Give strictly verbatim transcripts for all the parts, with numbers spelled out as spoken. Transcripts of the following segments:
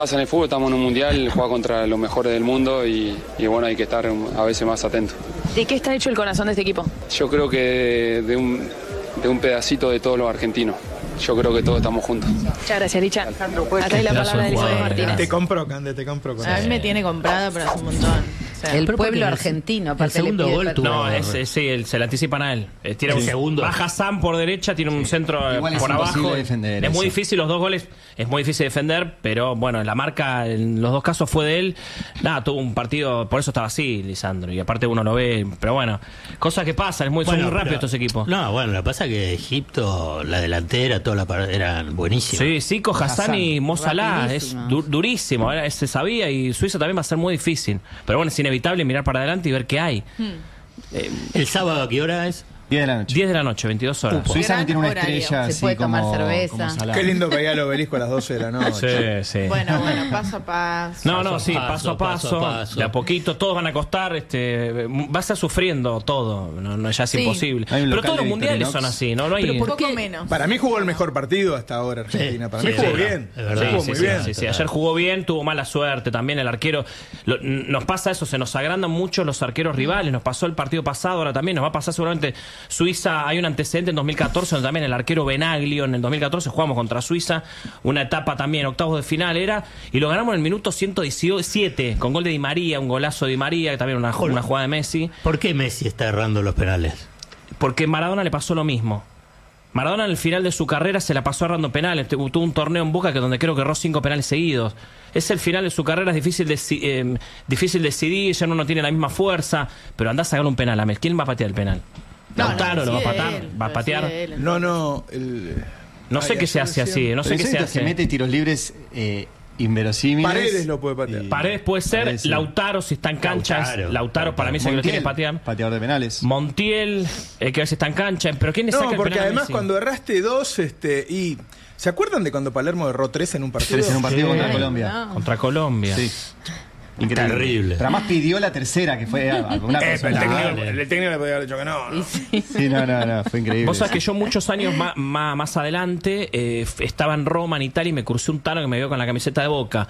En el fútbol estamos en un mundial, juega contra los mejores del mundo y, y bueno, hay que estar a veces más atentos. ¿De qué está hecho el corazón de este equipo? Yo creo que de, de, un, de un pedacito de todos los argentinos. Yo creo que todos estamos juntos. Muchas gracias, Licha. Acá hay la palabra de Elizabeth Martínez. Te compro, Cande, te compro. A mí me tiene comprada, pero hace un montón. O sea, el pueblo argentino. El segundo gol tuvo. No, es, es, sí, el, se le anticipan a él. Eh, tiene el un segundo. Baja Sam por derecha, tiene un centro Igual por es abajo. Defender, es eso. muy difícil, los dos goles es muy difícil defender, pero bueno, la marca en los dos casos fue de él. Nada, tuvo un partido, por eso estaba así, Lisandro. Y aparte uno lo ve, pero bueno, cosas que pasan, es muy, Bueno, son muy rápidos pero- estos equipos. No, bueno, lo que pasa es que Egipto, la delantera, toda la par- eran buenísimos. Sí, Zico, Hassan y Mo Salah, es Rapidísimos. du- durísimo, era- se sabía, y Suiza también va a ser muy difícil. Pero bueno, es inevitable mirar para adelante y ver qué hay. Eh, ¿El sábado a qué hora es? diez de la noche. diez de la noche, veintidós horas. Suiza no tiene una horario. estrella Se así puede como, tomar cerveza. como Salah. Qué lindo pegar el obelisco a las doce de la noche. Sí, sí. Bueno, bueno, paso a paso. No, no, Paso a sí, paso, paso a paso, paso a paso. de a poquito, todos van a costar, este, vas a sufriendo todo, no, no, ya es Sí. imposible. Hay un Pero local todos los de mundiales Victorinox. son así, ¿no? No hay... Pero un poco menos. Para mí jugó el mejor partido hasta ahora Argentina. Para Sí, mí sí, jugó es verdad, bien. es verdad. Jugó Sí, muy sí, bien. sí, sí. Ayer jugó bien, tuvo mala suerte también el arquero. Lo- nos pasa eso, se nos agrandan mucho los arqueros rivales. Nos pasó el partido pasado, ahora también nos va a pasar seguramente. Suiza, hay un antecedente en dos mil catorce donde también el arquero Benaglio, en el dos mil catorce jugamos contra Suiza, una etapa también, octavos de final era, y lo ganamos en el minuto ciento diecisiete con gol de Di María, un golazo de Di María, también una, una jugada de Messi, ¿Por qué Messi está errando los penales? porque Maradona le pasó lo mismo. Maradona en el final de su carrera se la pasó errando penales. Tuvo un torneo en Boca que donde creo que erró cinco penales seguidos. Es el final de su carrera, es difícil, de, eh, difícil decidir, ya uno no tiene la misma fuerza, pero andá a sacar un penal a Messi. ¿Quién va a patear el penal? No, Lautaro no, lo va a decide patear, él, va a lo patear. decide él, No, no. El... No sé Ay, qué se ayer hace decían- así, no sé Pero qué es se que hace. mete tiros libres eh, inverosímiles. Paredes lo puede patear. Y- Paredes puede ser, Paredes, sí. Lautaro si está en cancha, es- Lautaro. Lautaro, para mí es el que lo tiene que Montiel, patear. pateador de penales. Montiel, hay que ver si está en cancha, pero ¿quién le saca No, el porque penal a además Messi? cuando erraste dos, este, y. ¿Se acuerdan de cuando Palermo erró tres en un partido? Tres en un partido Sí. contra Ay, Colombia. no. Contra Colombia. Sí. Increíble. Terrible. Pero además pidió la tercera, que fue a- a una Eh, pero el persona. técnico, el técnico le podía haber dicho que no. ¿no? Sí, no, no, no, fue increíble. Vos sabés que yo muchos años más, más, más adelante eh, f- estaba en Roma, en Italia, y me crucé un tano que me vio con la camiseta de Boca.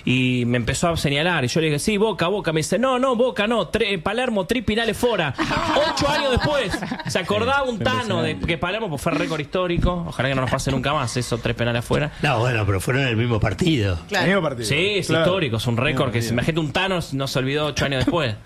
Y me empezó a señalar. Y yo le dije, sí, Boca, Boca. Me dice, no, no, Boca, no. Tre- Palermo, tres finales fuera. Ocho años después. Se acordaba un fue tano de impresionante. que Palermo pues, fue récord histórico. Ojalá que no nos pase nunca más eso, tres penales afuera. No, bueno, pero fueron en el mismo partido. El Claro. mismo partido. Sí, es Claro. histórico, es un récord que, imagínate, un Thanos no se olvidó ocho años después.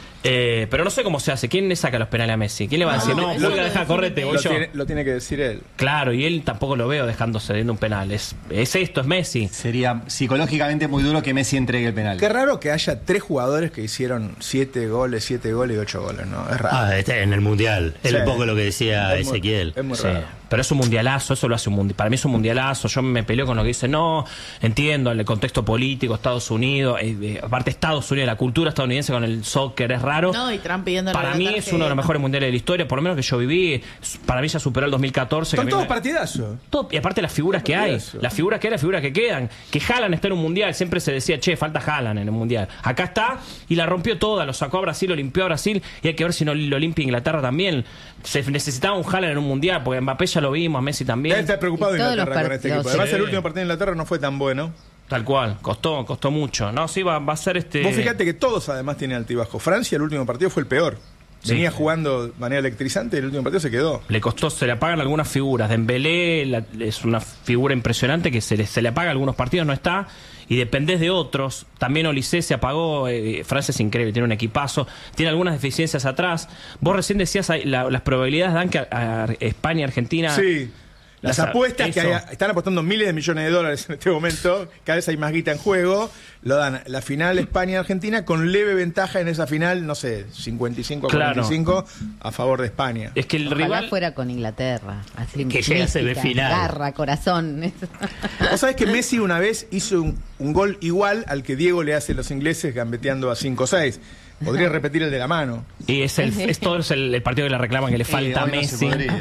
Eh, pero no sé cómo se hace. ¿Quién le saca los penales a Messi? ¿Quién le va a decir, No, no, eso Julio, lo deja, define correte, voy Lo yo? tiene, lo tiene que decir él. Claro, y él tampoco lo veo dejándose de un penal. Es, es esto, es Messi. Sería psicológicamente muy duro que Messi entregue el penal. Qué raro que haya tres jugadores que hicieron siete goles, siete goles y ocho goles, ¿no? Es raro. Ah, este, en el Mundial. Es Sí. un poco lo que decía Es muy- Ezequiel. Es muy Sí, raro. pero es un mundialazo, eso lo hace un mundial. Para mí es un mundialazo. Yo me peleo con lo que dice, no, entiendo el contexto político, Estados Unidos, eh, eh, aparte Estados Unidos, la cultura estadounidense con el soccer es raro. No, y Trump pidiendo Para la mí tarjeta. es uno de los mejores mundiales de la historia, por lo menos que yo viví. Para mí ya superó el dos mil catorce. que a Son mí todos me- partidazos. Todo- y aparte las figuras que hay, Partidazo. las figuras que hay, las figuras que quedan. Que Haaland está en un mundial, siempre se decía, che, falta Haaland en el mundial. Acá está y la rompió toda, lo sacó a Brasil, lo limpió a Brasil y hay que ver si no lo limpia Inglaterra también. Se necesitaba un Haaland en un mundial, porque Mbappé ya lo vimos, a Messi también. Él está preocupado Y de todos Inglaterra los con este partidos, equipo. Además, sí. el último partido de Inglaterra no fue tan bueno. Tal cual, costó, costó mucho. No, sí, va, va a ser este. Vos fíjate que todos además tienen altibajo. Francia, el último partido fue el peor. Sí. Venía jugando de manera electrizante y el último partido se quedó. Le costó, se le apagan algunas figuras. Dembélé la- es una figura impresionante que se le, se le apaga algunos partidos, no está. Y dependés de otros. También Olise se apagó. eh, Francia es increíble, tiene un equipazo. Tiene algunas deficiencias atrás. Vos recién decías, ahí, la- las probabilidades dan que a, a España y Argentina. Sí. Las Las- apuestas que eso. hay- están apostando miles de millones de dólares en este momento, cada vez hay más guita en juego, lo dan la final España-Argentina con leve ventaja en esa final, no sé, cincuenta y cinco a Claro. cuarenta y cinco a favor de España. Es que el Ojalá rival. fuera con Inglaterra. Así Que llega a semifinal. Garra, corazón. Vos sabés que Messi una vez hizo un, un gol igual al que Diego le hace a los ingleses gambeteando a cinco seis. Podría repetir el de la mano. Y es, el, es todo es el, el partido que le reclaman que le Sí, falta a hoy no se Messi. podría.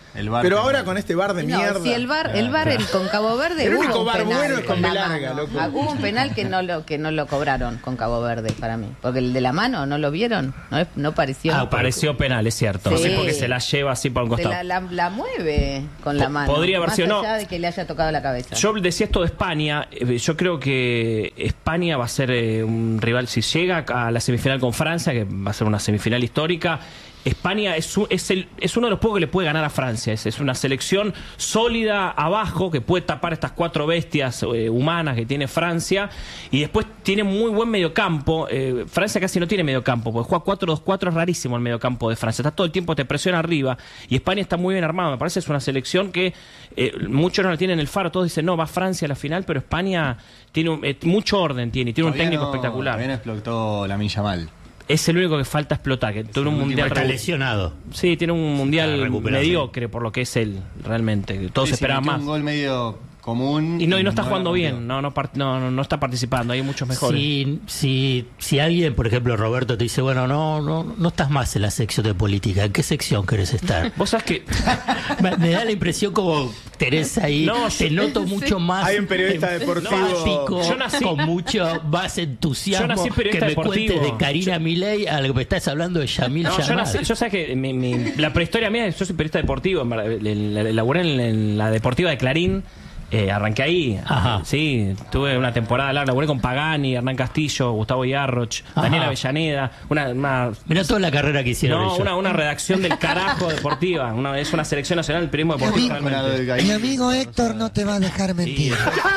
El bar Pero que- ahora con este bar de No, mierda. si el bar, el bar el con Cabo Verde. El hubo único un bar penal bueno es con la B larga, mano. loco. Ah, hubo un penal que no lo que no lo cobraron con Cabo Verde para mí, porque el de la mano no lo vieron, no, es- no pareció. Ah, pareció penal, es cierto. Sí. Sí, porque se la lleva así por un Se costado. la, la- la mueve con la Po- mano. podría haber más sido, no. allá de que le haya tocado la cabeza. Yo decía esto de España, eh, yo creo que España va a ser eh, un rival, si llega a la semifinal con Francia, que va a ser una semifinal histórica. España es, un- es, el, es uno de los pocos que le puede ganar a Francia. Es, es una selección sólida abajo que puede tapar estas cuatro bestias eh, humanas que tiene Francia. Y después tiene muy buen mediocampo. Eh, Francia casi no tiene mediocampo, porque juega cuatro dos cuatro, es rarísimo el mediocampo de Francia. Está todo el tiempo, te presiona arriba. Y España está muy bien armado. Me parece que es una selección que eh, muchos no la tienen en el faro. Todos dicen, no, va Francia a la final, pero España tiene un- eh, mucho orden, tiene, y tiene un Todavía técnico no- espectacular. Todavía no explotó la milla mal. Es el único que falta explotar, que tuvo un el mundial Está recu- lesionado. Sí, tiene un Está mundial recuperando. mediocre por lo que es él, realmente. que Todos Sí, sí, esperaban metió más. un gol medio común. Y no, y no está la jugando cumplió. bien, no, no, part- no, no, no está participando, hay muchos mejores. Si, si, si alguien, por ejemplo, Roberto, te dice, bueno, no, no, no estás más en la sección de política, ¿en qué sección querés estar? Vos sabés que me, me da la impresión como tenés ahí, No, te yo- noto mucho más Hay un periodista deportivo- enfático, Yo nací- con mucho más entusiasmo Yo nací que periodista me deportivo. cuentes de Karina Milei a lo que me estás hablando de Yamil no, yo, Yamal. nací- yo sé que mi- mi- la prehistoria mía, yo soy periodista deportivo, en verdad, en la- laburé en, en la deportiva de Clarín. Eh, arranqué ahí, Ajá. sí, tuve una temporada larga, laburé con Pagani, Hernán Castillo, Gustavo Yarroch, Ajá. Daniel Avellaneda, una, una Mirá toda la carrera que hicieron No, ellos. una, una redacción del carajo deportiva. Una, es una selección nacional del periodismo deportivo. Con algo realmente. de Mi Gaín. amigo Héctor no te va a dejar mentir.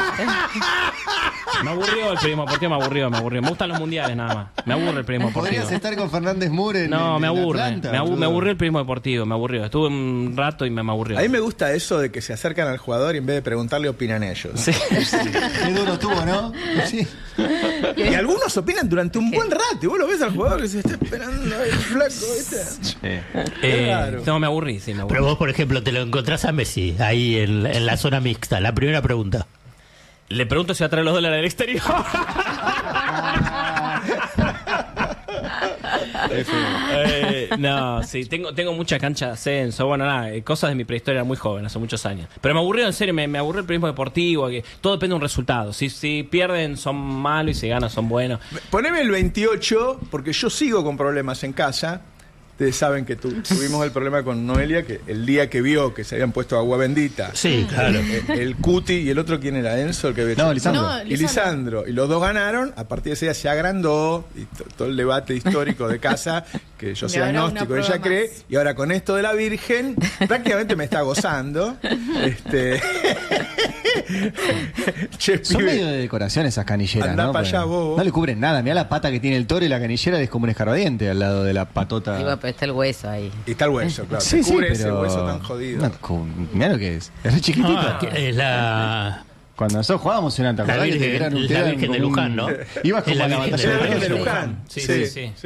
Me aburrió el periodismo deportivo, me aburrió, me aburrió. Me gustan los mundiales nada más. Me aburre el periodismo deportivo. Podrías estar con Fernández Mure en No, en- me en aburre. Atlanta, Me, abu- boludo. me aburrió el periodismo deportivo, me aburrió. Estuve un rato y me, me aburrió. A mí me gusta eso de que se acercan al jugador y en vez de preguntarle opinan ellos. Sí. Qué duro tuvo, ¿no? Sí. Y algunos opinan durante un buen rato. Y vos lo ves al jugador que se está esperando el flaco, ¿viste? Eh, Claro. no, me aburrí, sí, me aburrí. Pero vos, por ejemplo, te lo encontrás a Messi ahí en, en la zona mixta. La primera pregunta. Le pregunto si va a traer los dólares del exterior. Eh, no, sí, tengo, tengo mucha cancha de ascenso. Bueno, nada, eh, cosas de mi prehistoria muy joven, hace muchos años. Pero me aburrió, en serio, me, me aburrió el periodismo deportivo. Que todo depende de un resultado. Si, si pierden, son malos y si ganan, son buenos. Poneme el veintiocho, porque yo sigo con problemas en casa. Ustedes saben que tu- tuvimos el problema con Noelia, que el día que vio que se habían puesto agua bendita. Sí, claro. El, el Cuti y el otro, ¿quién era? Enzo, el que había No, hecho- Lisandro. No, Y Lisandro. Y los dos ganaron. A partir de ese día se agrandó. Y to- todo el debate histórico de casa, que yo Y soy ahora una agnóstico, ella prueba cree. más. Y ahora con esto de la Virgen, prácticamente me está gozando. Este. Che, Son pibe. medio de decoración esas canilleras, Andá ¿no? pa' Porque allá, vos. No le cubren nada. Mirá la pata que tiene el toro y la canillera es como un escarbadiente al lado de la patota. Digo, pero está el hueso ahí. Y está el hueso, claro. Sí, te sí, cubre pero... ese hueso tan jodido. Una cu- mirá lo que es. Es re chiquitito. Ah, que es la... Cuando nosotros jugábamos en Anta, La ¿acordás que te Virgen- eran un- la te eran Virgen de como un- Luján, ¿no? Ibas Es como la a la Virgen batalla La de Virgen de Sí, Luján. sí, Sí, sí, sí. sí.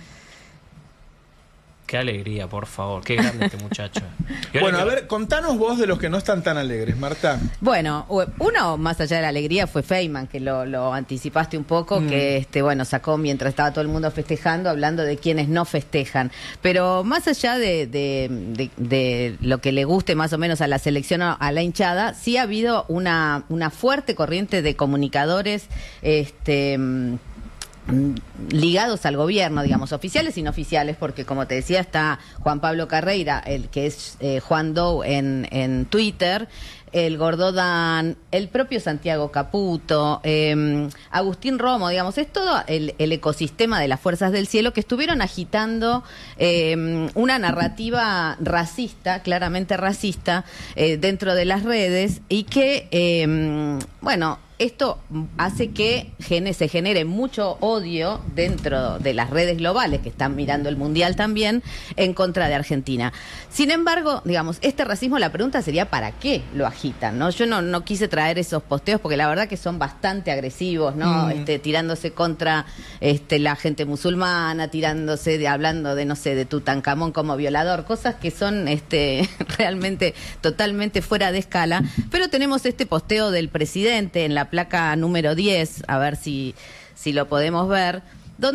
Qué alegría, por favor. Qué grande este muchacho. Y ahora Bueno, a que- ver, contanos vos de los que no están tan alegres, Marta. Bueno, u- uno más allá de la alegría fue Feynman, que lo, lo anticipaste un poco, que este bueno sacó mientras estaba todo el mundo festejando, hablando de quienes no festejan. Pero más allá de, de, de- de lo que le guste más o menos a la selección o a la hinchada, sí ha habido una, una fuerte corriente de comunicadores este mm, mm, ligados al gobierno, digamos, oficiales y no oficiales, porque como te decía está Juan Pablo Carreira, el que es eh, Juan Dow en, en Twitter, el Gordodan, el propio Santiago Caputo, eh, Agustín Romo, digamos, es todo el, el ecosistema de las fuerzas del cielo que estuvieron agitando eh, una narrativa racista, claramente racista, eh, dentro de las redes y que, eh, bueno, esto hace que gene- se genere mucho odio dentro de las redes globales que están mirando el Mundial también en contra de Argentina. Sin embargo, digamos, este racismo, la pregunta sería ¿para qué lo agitan? ¿No? Yo no, no quise traer esos posteos porque la verdad que son bastante agresivos, ¿no? Mm. Este, tirándose contra este, la gente musulmana, tirándose, de, hablando de, no sé, de Tutankamón como violador, cosas que son este, realmente totalmente fuera de escala. Pero tenemos este posteo del presidente en la placa número diez, a ver si, si lo podemos ver, donde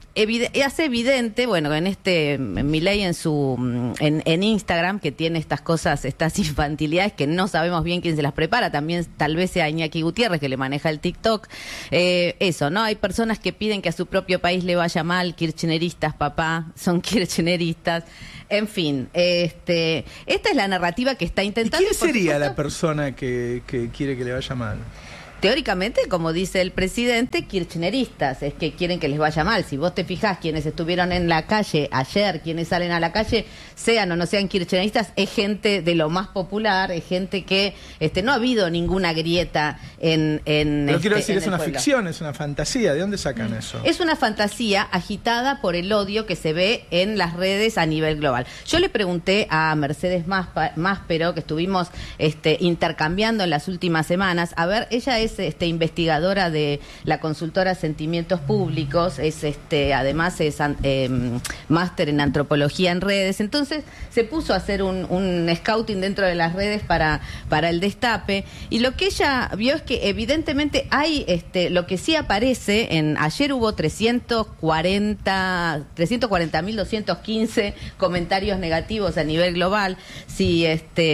Evide- hace evidente, bueno, en este Milei en su en, en Instagram, que tiene estas cosas, estas infantilidades que no sabemos bien quién se las prepara, también tal vez sea Iñaki Gutiérrez que le maneja el TikTok, eh, eso, ¿no? Hay personas que piden que a su propio país le vaya mal, kirchneristas, papá, son kirchneristas, en fin, este, esta es la narrativa que está ¿Y intentando. quién y por sería supuesto, la persona que, que quiere que le vaya mal? teóricamente, como dice el presidente, kirchneristas, es que quieren que les vaya mal. Si vos te fijás, quienes estuvieron en la calle ayer, quienes salen a la calle, sean o no sean kirchneristas, es gente de lo más popular, es gente que este, no ha habido ninguna grieta en, en Pero este, quiero decir, en es el una pueblo. ficción, es una fantasía. ¿De dónde sacan eso? Es una fantasía agitada por el odio que se ve en las redes a nivel global. Yo le pregunté a Mercedes Maspa- Máspero, que estuvimos este, intercambiando en las últimas semanas, a ver, ella es este, investigadora de la consultora Sentimientos Públicos, es este, además es eh, máster en antropología en redes, entonces se puso a hacer un, un scouting dentro de las redes para, para el destape, y lo que ella vio es que evidentemente hay, este, lo que sí aparece, en ayer hubo trescientos cuarenta mil doscientos quince comentarios negativos a nivel global. Si este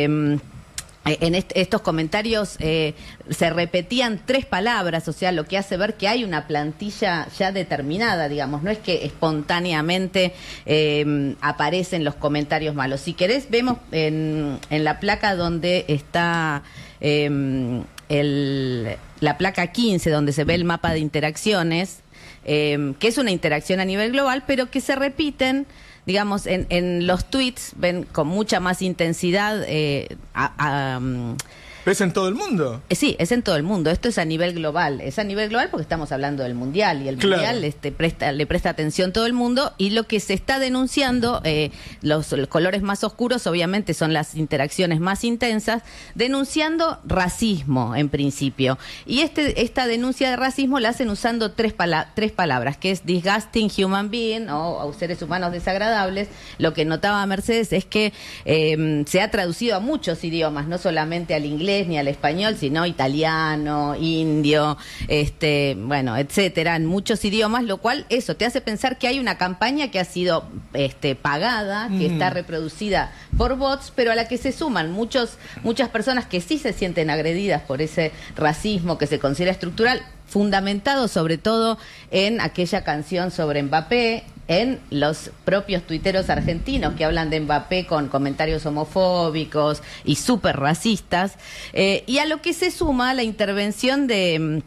en est estos comentarios eh, se repetían tres palabras, o sea, lo que hace ver que hay una plantilla ya determinada, digamos, no es que espontáneamente eh, aparecen los comentarios malos. Si querés, vemos en, en la placa donde está eh, el, la placa quince, donde se ve el mapa de interacciones, eh, que es una interacción a nivel global, pero que se repiten, digamos, en, en los tweets, ven con mucha más intensidad. Eh, a, a, um, ¿Es en todo el mundo? Eh, sí, es en todo el mundo. Esto es a nivel global. Es a nivel global porque estamos hablando del Mundial y el Claro. Mundial este, presta, le presta atención todo el mundo, y lo que se está denunciando, eh, los, los colores más oscuros obviamente son las interacciones más intensas, denunciando racismo en principio. Y este esta denuncia de racismo la hacen usando tres, pala tres palabras, que es disgusting human being, o, o seres humanos desagradables. Lo que notaba Mercedes es que eh, se ha traducido a muchos idiomas, no solamente al inglés ni al español, sino italiano, indio, este, bueno, etcétera, en muchos idiomas, lo cual eso te hace pensar que hay una campaña que ha sido este, pagada, que Mm. está reproducida por bots, pero a la que se suman muchos, muchas personas que sí se sienten agredidas por ese racismo que se considera estructural, fundamentado sobre todo en aquella canción sobre Mbappé, en los propios tuiteros argentinos que hablan de Mbappé con comentarios homofóbicos y súper racistas, eh, y a lo que se suma la intervención de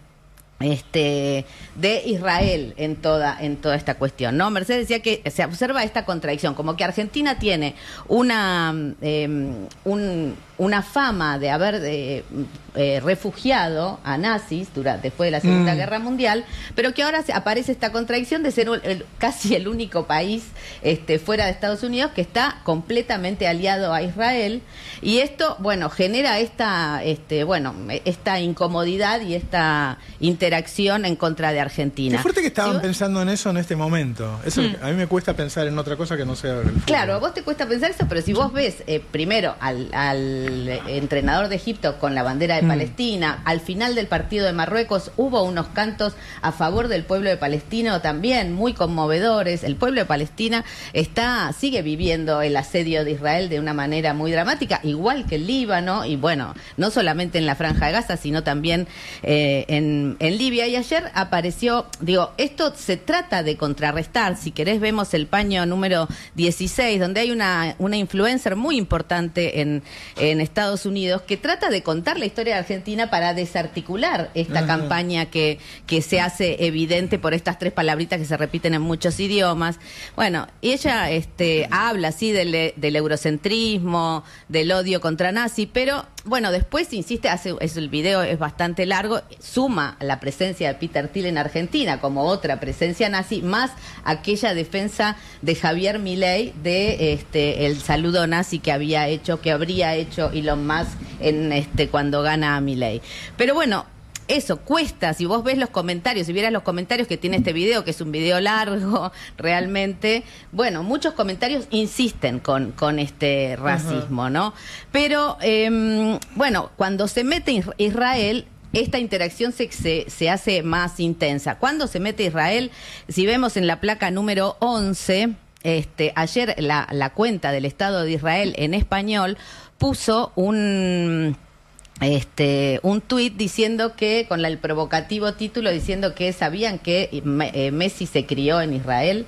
este de Israel en toda en toda esta cuestión, ¿no? Mercedes decía que se observa esta contradicción, como que Argentina tiene una eh, un, una fama de haber eh, eh, refugiado a nazis durante, después de la Segunda Mm. Guerra Mundial, pero que ahora se, aparece esta contradicción de ser el, el- casi el único país este, fuera de Estados Unidos que está completamente aliado a Israel, y esto, bueno, genera esta este bueno esta incomodidad y esta interacción en contra de Argentina. Qué fuerte que estaban Si vos- pensando en eso en este momento. Eso, Mm. A mí me cuesta pensar en otra cosa que no sea el fútbol. Claro, a vos te cuesta pensar eso, pero si vos ves eh, primero al, al entrenador de Egipto con la bandera de Mm. Palestina, al final del partido de Marruecos hubo unos cantos a favor del pueblo de Palestina también muy conmovedores. El pueblo de Palestina está sigue viviendo el asedio de Israel de una manera muy dramática, igual que el Líbano, y bueno, no solamente en la Franja de Gaza, sino también eh, en, en Libia. Y ayer apareció, digo, esto se trata de contrarrestar. Si querés, vemos el paño número dieciséis, donde hay una, una influencer muy importante en, en Estados Unidos que trata de contar la historia de Argentina para desarticular esta Ajá. campaña que, que se hace evidente por estas tres palabritas que se repiten en muchos idiomas. Bueno, y ella este, habla así del, del eurocentrismo, del odio contra nazi, pero bueno, después insiste, hace es, el video es bastante largo, suma la presencia de Peter Thiel en Argentina como otra presencia nazi, más aquella defensa de Javier Milei de este el saludo nazi que había hecho, que habría hecho Elon Musk en este cuando gana a Milei. Pero bueno, eso cuesta. Si vos ves los comentarios, si vieras los comentarios que tiene este video, que es un video largo realmente, bueno, muchos comentarios insisten con, con este racismo, ¿no? Pero, eh, bueno, cuando se mete Israel, esta interacción se, se, se hace más intensa. ¿Cuándo se mete Israel? Si vemos en la placa número once, este, ayer la, la cuenta del Estado de Israel en español puso un... Este, un tuit diciendo que, con la, el provocativo título, diciendo que sabían que eh, Messi se crió en Israel.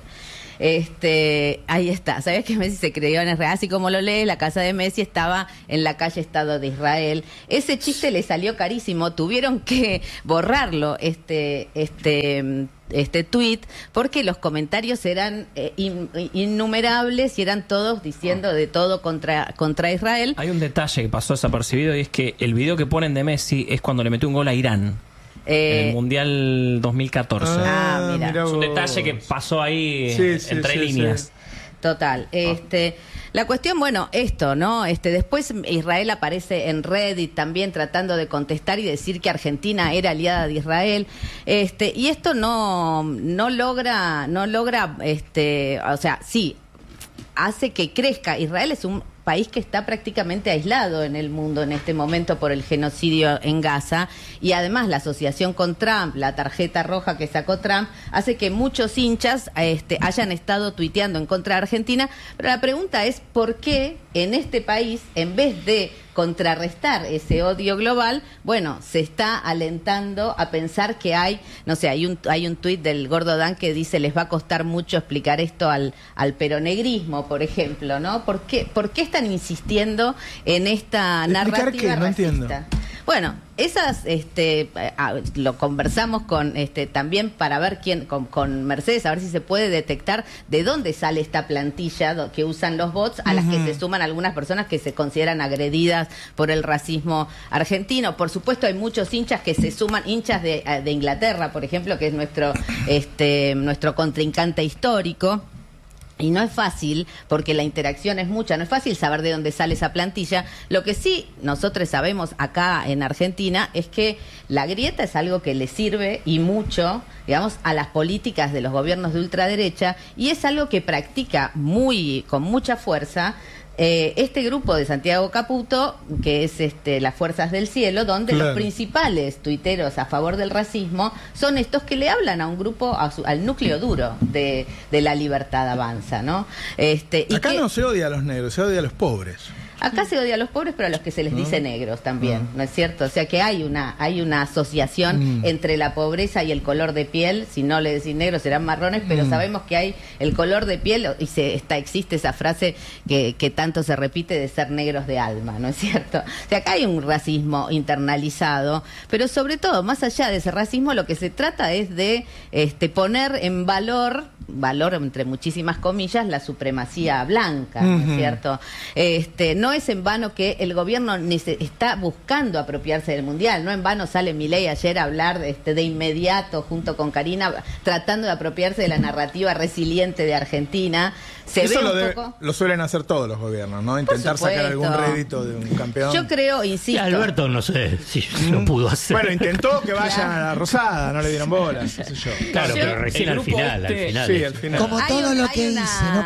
Este, ahí está, ¿sabías que Messi se crió en Israel? Así como lo lee, la casa de Messi estaba en la calle Estado de Israel. Ese chiste le salió carísimo, tuvieron que borrarlo, este, este, este tuit, porque los comentarios eran eh, in, innumerables y eran todos diciendo de todo contra, contra Israel. Hay un detalle que pasó desapercibido y es que el video que ponen de Messi es cuando le metió un gol a Irán. Eh, en el Mundial dos mil catorce. Ah, mira. Es un detalle que pasó ahí sí, sí, entre sí, líneas. Sí. Total. Este, la cuestión, bueno, esto, ¿no? Este, después Israel aparece en Reddit también tratando de contestar y decir que Argentina era aliada de Israel. Este, y esto no, no logra, no logra, este, o sea, sí, hace que crezca. Israel es un país que está prácticamente aislado en el mundo en este momento por el genocidio en Gaza, y además la asociación con Trump, la tarjeta roja que sacó Trump, hace que muchos hinchas este, hayan estado tuiteando en contra de Argentina. Pero la pregunta es, ¿por qué en este país, en vez de contrarrestar ese odio global, bueno, se está alentando a pensar que hay, no sé, hay un hay un tuit del Gordo Dan que dice: les va a costar mucho explicar esto al, al peronegrismo, por ejemplo, ¿no? ¿Por qué, por qué están insistiendo en esta narrativa qué? No racista? entiendo. Bueno, esas, este, a, lo conversamos con, este, también para ver quién, con, con Mercedes, a ver si se puede detectar de dónde sale esta plantilla do, que usan los bots, a uh-huh. las que se suman algunas personas que se consideran agredidas por el racismo argentino. Por supuesto, hay muchos hinchas que se suman, hinchas de, de Inglaterra, por ejemplo, que es nuestro, este, nuestro contrincante histórico. Y no es fácil, porque la interacción es mucha, no es fácil saber de dónde sale esa plantilla. Lo que sí nosotros sabemos acá en Argentina es que la grieta es algo que le sirve y mucho, digamos, a las políticas de los gobiernos de ultraderecha, y es algo que practica muy, con mucha fuerza Eh, este grupo de Santiago Caputo, que es este, las Fuerzas del Cielo, donde claro. los principales tuiteros a favor del racismo son estos que le hablan a un grupo, a su, al núcleo duro de, de La Libertad Avanza, ¿no? Este, y Acá que, no se odia a los negros, se odia a los pobres. Acá se odia a los pobres, pero a los que se les dice ¿No? negros también, ¿No? ¿no es cierto? O sea que hay una hay una asociación mm. entre la pobreza y el color de piel. Si no le decís negros serán marrones, pero mm. sabemos que hay el color de piel, y se está existe esa frase que, que tanto se repite de ser negros de alma, ¿no es cierto? O sea, acá hay un racismo internalizado, pero sobre todo, más allá de ese racismo, lo que se trata es de este, poner en valor valor entre muchísimas comillas la supremacía blanca, ¿no es uh-huh. cierto? Este, no es en vano que el gobierno está buscando apropiarse del mundial, no en vano sale Milei ayer a hablar este, de inmediato junto con Karina tratando de apropiarse de la narrativa resiliente de Argentina. Se Eso ve lo, un debe, poco... lo suelen hacer todos los gobiernos, ¿no? Intentar sacar algún rédito de un campeón. Yo creo, insisto. Y Alberto no sé si lo pudo hacer. Bueno, intentó que vayan claro. a la Rosada, no le dieron bolas, qué sé yo. Claro, yo, pero recién al final, este, al final. Sí, al final. Como hay todo un, lo que una... hice, no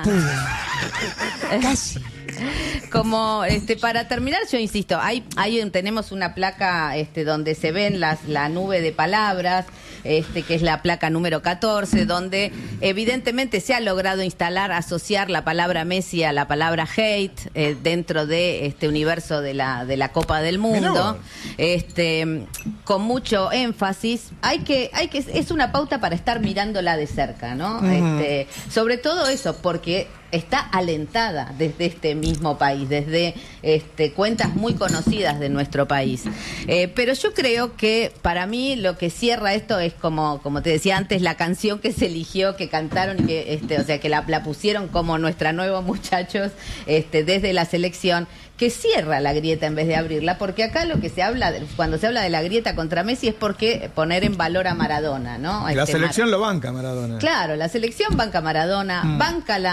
pude. Casi. Como este para terminar, yo insisto, hay, hay un, tenemos una placa este donde se ven las la nube de palabras, este que es la placa número catorce, donde evidentemente se ha logrado instalar, asociar la palabra Messi a la palabra hate eh, dentro de este universo de la de la Copa del Mundo, este con mucho énfasis. Hay que hay que es una pauta para estar mirándola de cerca, ¿no? Uh-huh. Este, sobre todo eso, porque está alentada desde este mismo país, desde este, cuentas muy conocidas de nuestro país. Eh, pero yo creo que para mí lo que cierra esto es como, como te decía antes, la canción que se eligió, que cantaron, y que, este, o sea, que la, la pusieron como nuestra nueva muchachos este, desde la selección, que cierra la grieta en vez de abrirla, porque acá lo que se habla, cuando se habla de la grieta contra Messi, es porque poner en valor a Maradona, ¿no? La este, selección Mar... lo banca Maradona. Claro, la selección banca Maradona, mm. banca la... No, este...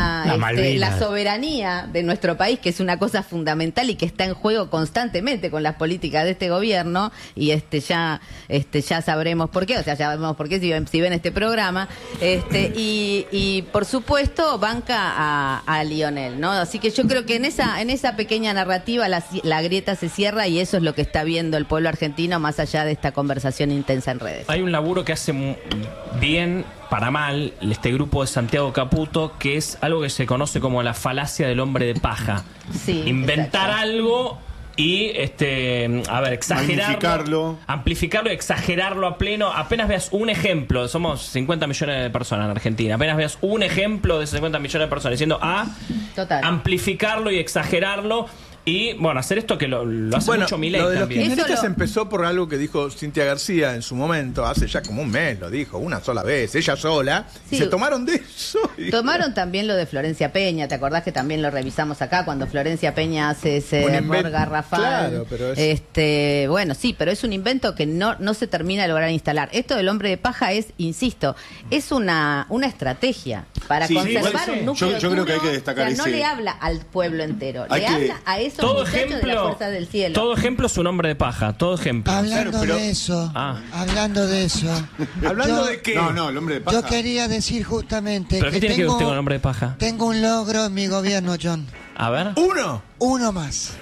este, la soberanía de nuestro país, que es una cosa fundamental y que está en juego constantemente con las políticas de este gobierno, y este ya este ya sabremos por qué, o sea, ya sabemos por qué si ven, si ven este programa, este y, y por supuesto banca a, a Lionel, ¿no? Así que yo creo que en esa en esa pequeña narrativa la, la grieta se cierra, y eso es lo que está viendo el pueblo argentino más allá de esta conversación intensa en redes. Hay un laburo que hace bien, para mal, este grupo de Santiago Caputo, que es algo que se conoce como la falacia del hombre de paja. Sí, inventar exacto. algo y, este, a ver, exagerarlo, amplificarlo. amplificarlo y exagerarlo a pleno. Apenas veas un ejemplo, somos cincuenta millones de personas en Argentina, apenas veas un ejemplo de cincuenta millones de personas diciendo A, Total. amplificarlo y exagerarlo. Y bueno, hacer esto que lo, lo hace bueno, mucho Milei lo de los también. kirchneristas lo... empezó por algo que dijo Cintia García en su momento, hace ya como un mes, lo dijo, una sola vez, ella sola, sí. y se tomaron de eso. Y... Tomaron también lo de Florencia Peña, ¿te acordás que también lo revisamos acá cuando Florencia Peña hace ese Un error invento, garrafal? claro, pero es- Este, bueno, sí, pero es un invento que no, no se termina de lograr instalar. Esto del hombre de paja es, insisto, es una, una estrategia para Sí, conservar igual sí. un núcleo Yo- yo creo que hay que duro. destacar O sea, no ese- le habla al pueblo entero, Hay le que- habla a esos Todo muchachos de la ejemplo, fuerza del cielo. todo ejemplo es un hombre de paja, todo ejemplo. Hablando Claro, pero- de eso, Ah. hablando de eso. ¿Hablando yo- de qué? No, no, el hombre de paja. Yo quería decir justamente ¿Pero qué que tiene que ver tengo, usted con el hombre de paja? tengo un logro en mi gobierno, John. A ver. ¿Uno? Uno más.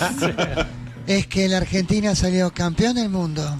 Es que la Argentina salió campeón del mundo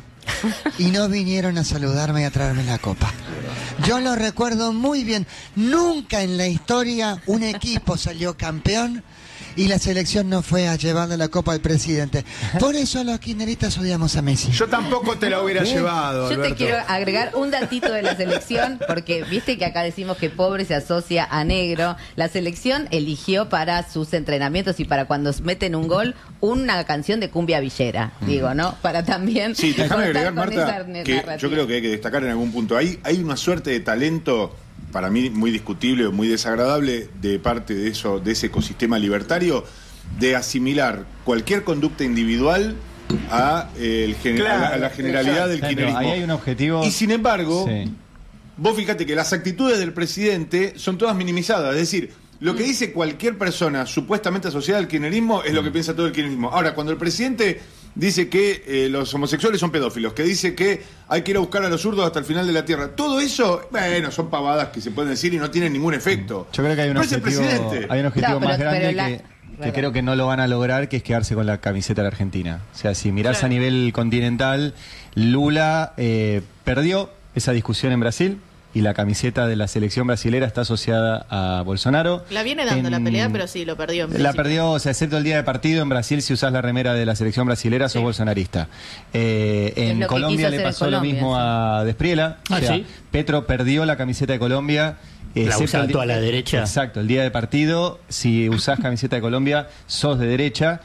y no vinieron a saludarme y a traerme la copa. Yo lo recuerdo muy bien. Nunca en la historia un equipo salió campeón y la selección no fue a llevarle la copa al presidente. Por eso los kirchneristas odiamos a Messi. Yo tampoco te la hubiera llevado, Yo te Alberto. quiero agregar un datito de la selección, porque viste que acá decimos que pobre se asocia a negro. La selección eligió para sus entrenamientos y para cuando meten un gol una canción de cumbia villera, digo, ¿no? Para también Sí, déjame contar agregar, con esa Marta, que narrativa. yo creo que hay que destacar en algún punto. Hay, hay una suerte de talento, para mí muy discutible o muy desagradable, de parte de eso, de ese ecosistema libertario, de asimilar cualquier conducta individual a, eh, el gener- Claro, a, la, a la generalidad del Claro, kirchnerismo. ahí hay un objetivo. Y sin embargo, Sí. vos fíjate que las actitudes del presidente son todas minimizadas. Es decir, lo que dice cualquier persona supuestamente asociada al kirchnerismo es lo que piensa todo el kirchnerismo. Ahora, cuando el presidente dice que eh, los homosexuales son pedófilos, que dice que hay que ir a buscar a los zurdos hasta el final de la tierra, todo eso, bueno, son pavadas que se pueden decir y no tienen ningún efecto. Yo creo que hay un Pero es el objetivo, presidente. hay un objetivo No, pero- más grande pero la- que, que Verdad. creo que no lo van a lograr, que es quedarse con la camiseta de la Argentina. O sea, si mirás a nivel continental, Lula eh, perdió esa discusión en Brasil y la camiseta de la selección brasilera está asociada a Bolsonaro. La viene dando En- la pelea, pero sí, lo perdió en La principio. perdió, o sea, excepto el día de partido, en Brasil si usás la remera de la selección brasilera sos Sí. bolsonarista. Eh, Es en lo que Colombia quiso le hacer en pasó Colombia, lo mismo sí. a Despriela. Ah, o sea, ¿sí? Petro perdió la camiseta de Colombia. La excepto usaba el di- toda la derecha. Exacto, el día de partido, si usás camiseta de Colombia, sos de derecha.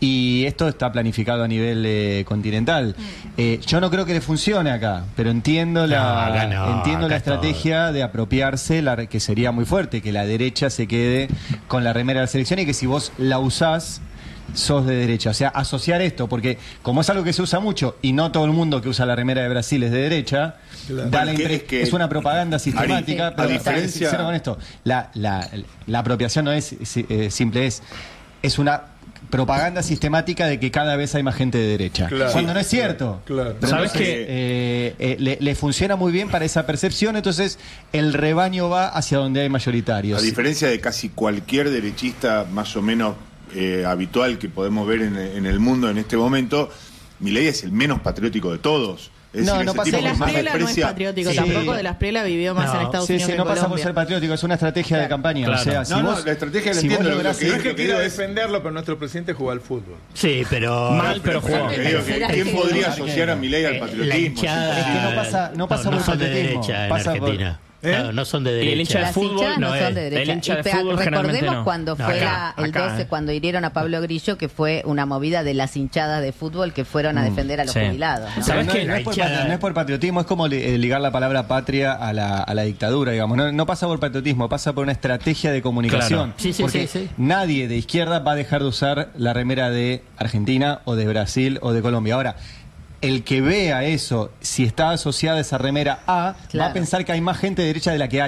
Y esto está planificado a nivel eh, continental. Eh, yo no creo que le funcione acá, pero entiendo la, No, acá no, entiendo la acá todo. estrategia de apropiarse, la, que sería muy fuerte, que la derecha se quede con la remera de la selección y que si vos la usás, sos de derecha. O sea, asociar esto, porque como es algo que se usa mucho y no todo el mundo que usa la remera de Brasil es de derecha, Claro. da la Porque impre- es que- es una propaganda sistemática. Ari, pero a para ser diferencia- sincero con esto, la, la, la apropiación no es eh, simple, es, es una propaganda sistemática de que cada vez hay más gente de derecha. Claro. Cuando no es cierto. Claro. Pero ¿Sabes entonces, qué? eh, eh, le, le funciona muy bien para esa percepción, entonces el rebaño va hacia donde hay mayoritarios. A diferencia de casi cualquier derechista más o menos eh, habitual que podemos ver en, en el mundo en este momento, Milei es el menos patriótico de todos. Es No, decir, no ese pasa tipo De que las más Priela no es desprecia- patriótico Sí. tampoco, de las Priela vivió más No. en Estados Sí, Unidos sí, que no en pasa por Colombia. ser patriótico, es una estrategia de campaña. Claro. O sea, si No, no, vos, la estrategia la si vos entiendo, lo lográs- que No es que Lo que quiera digo es- defenderlo, pero nuestro presidente juega al fútbol. Sí, pero... Mal, pero jugó. Lo que digo es que Será ¿quién que- podría no, asociar a Milei al Eh, patriotismo? la hinchada... Es que no pasa- no pasa por son de patriotismo, derecha en pasa por- Argentina. ¿Eh? No, no son de Y el derecha. hincha de Las fútbol hinchadas no no son es. de derecha. El hincha de Y pe- fútbol generalmente recordemos no. cuando No, fue acá, la- el acá, doce, eh. cuando hirieron a Pablo Grillo, que fue una movida de las hinchadas de fútbol que fueron a defender a los Sí. jubilados, ¿no? ¿Sabes no, qué? no La es por hinchada- patri- no es por patriotismo, es como li- eh, ligar la palabra patria a la, a la dictadura, digamos. No, no pasa por patriotismo, pasa por una estrategia de comunicación. Claro. Sí, sí, porque sí, sí. nadie de izquierda va a dejar de usar la remera de Argentina o de Brasil o de Colombia. Ahora, el que vea eso, si está asociada esa remera a, va Claro. a pensar que hay más gente de derecha de la que hay.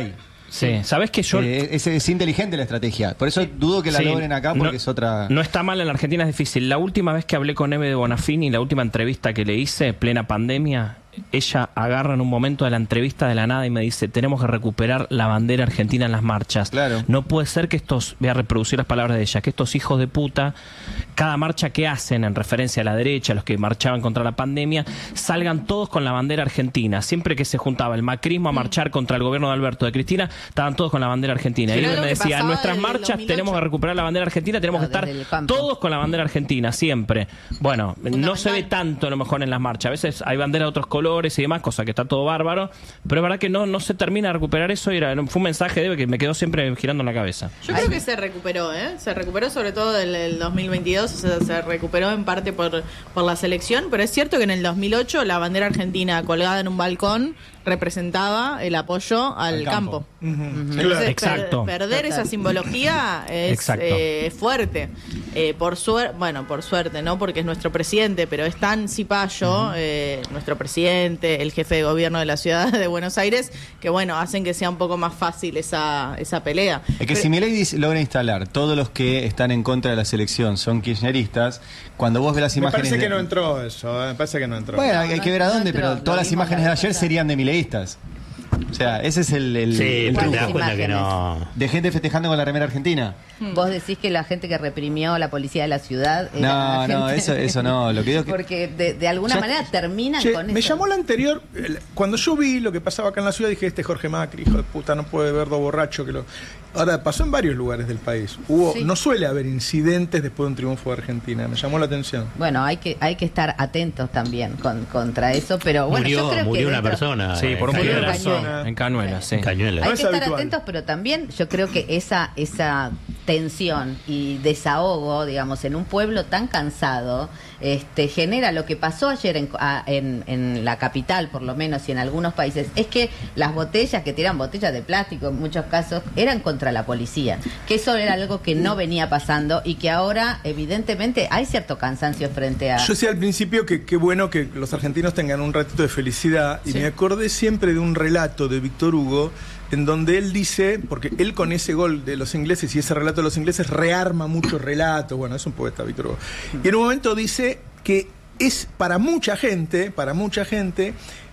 Sí, ¿sabés que yo...? Eh, es, es inteligente la estrategia. Por eso dudo que la Sí, logren acá, porque no, es otra... No está mal, en la Argentina es difícil. La última vez que hablé con Eve de Bonafini, la última entrevista que le hice, plena pandemia, ella agarra en un momento de la entrevista de la nada y me dice, tenemos que recuperar la bandera argentina en las marchas. Claro. No puede ser que estos, voy a reproducir las palabras de ella, que estos hijos de puta, cada marcha que hacen en referencia a la derecha, los que marchaban contra la pandemia, salgan todos con la bandera argentina. Siempre que se juntaba el macrismo a marchar contra el gobierno de Alberto, de Cristina, estaban todos con la bandera argentina. Y Pero él lo me que decía, en pasaba nuestras desde el marchas dos mil ocho. tenemos que recuperar la bandera argentina, tenemos No, que desde el estar campo. todos con la bandera argentina, siempre. Bueno, no se ve tanto a lo mejor en las marchas. A veces hay bandera de otros colores y demás, cosa que está todo bárbaro, pero es verdad que no, no se termina de recuperar eso y era, fue un mensaje de que me quedó siempre girando en la cabeza. Yo creo que se recuperó, ¿eh? Se recuperó sobre todo el, el dos mil veintidós, o sea, se recuperó en parte por, por la selección, pero es cierto que en el dos mil ocho la bandera argentina colgada en un balcón representaba el apoyo al, Al campo. campo. Entonces, Claro. per- Exacto. perder esa simbología es Exacto. eh, fuerte. Eh, por suerte, bueno, por suerte, ¿no? Porque es nuestro presidente, pero es tan cipayo, eh, nuestro presidente, el jefe de gobierno de la ciudad de Buenos Aires, que bueno, hacen que sea un poco más fácil esa, esa pelea. Es que Pero- si Milei dice- logra instalar todos los que están en contra de la selección son kirchneristas, cuando vos ves las Me imágenes... parece que de- no entró eso, eh, me parece que no entró. Bueno, hay, hay No, que ver a no dónde, entró, pero lo todas las vimos imágenes la de ayer pasada. serían de mileístas. O sea, ese es el, el, Sí, el pero te das truco. cuenta que no. De gente festejando con la remera argentina. Vos decís que la gente que reprimió a la policía de la ciudad era No, no, gente- eso, eso no. Lo que digo es que... Porque de, de alguna Ya- manera terminan Che, con me eso. llamó la anterior, el- cuando yo vi lo que pasaba acá en la ciudad, dije, este Jorge Macri, hijo de puta, no puede ver dos borrachos que lo... Ahora, pasó en varios lugares del país. Hubo, Sí. no suele haber incidentes después de un triunfo de Argentina, me llamó la atención. Bueno, hay que hay que estar atentos también con, contra eso, pero bueno, murió yo creo murió que una dentro- persona. Sí, por un en Cañuelas. piedrazo Cañuelas. en Cañuelas, sí. Cañuelas. Hay No que es estar habitual. atentos, pero también yo creo que esa esa tensión y desahogo, digamos, en un pueblo tan cansado, este genera lo que pasó ayer en, a- en, en la capital, por lo menos, y en algunos países, es que las botellas, que tiran botellas de plástico en muchos casos, eran contra la policía. Que eso era algo que no venía pasando y que ahora, evidentemente, hay cierto cansancio frente a... Yo decía al principio que qué bueno que los argentinos tengan un ratito de felicidad y me acordé siempre de un relato de Víctor Hugo en donde él dice, porque él con ese gol de los ingleses y ese relato de los ingleses rearma muchos relatos, bueno, es un poeta Víctor Hugo, y en un momento dice que es para mucha gente, para mucha gente,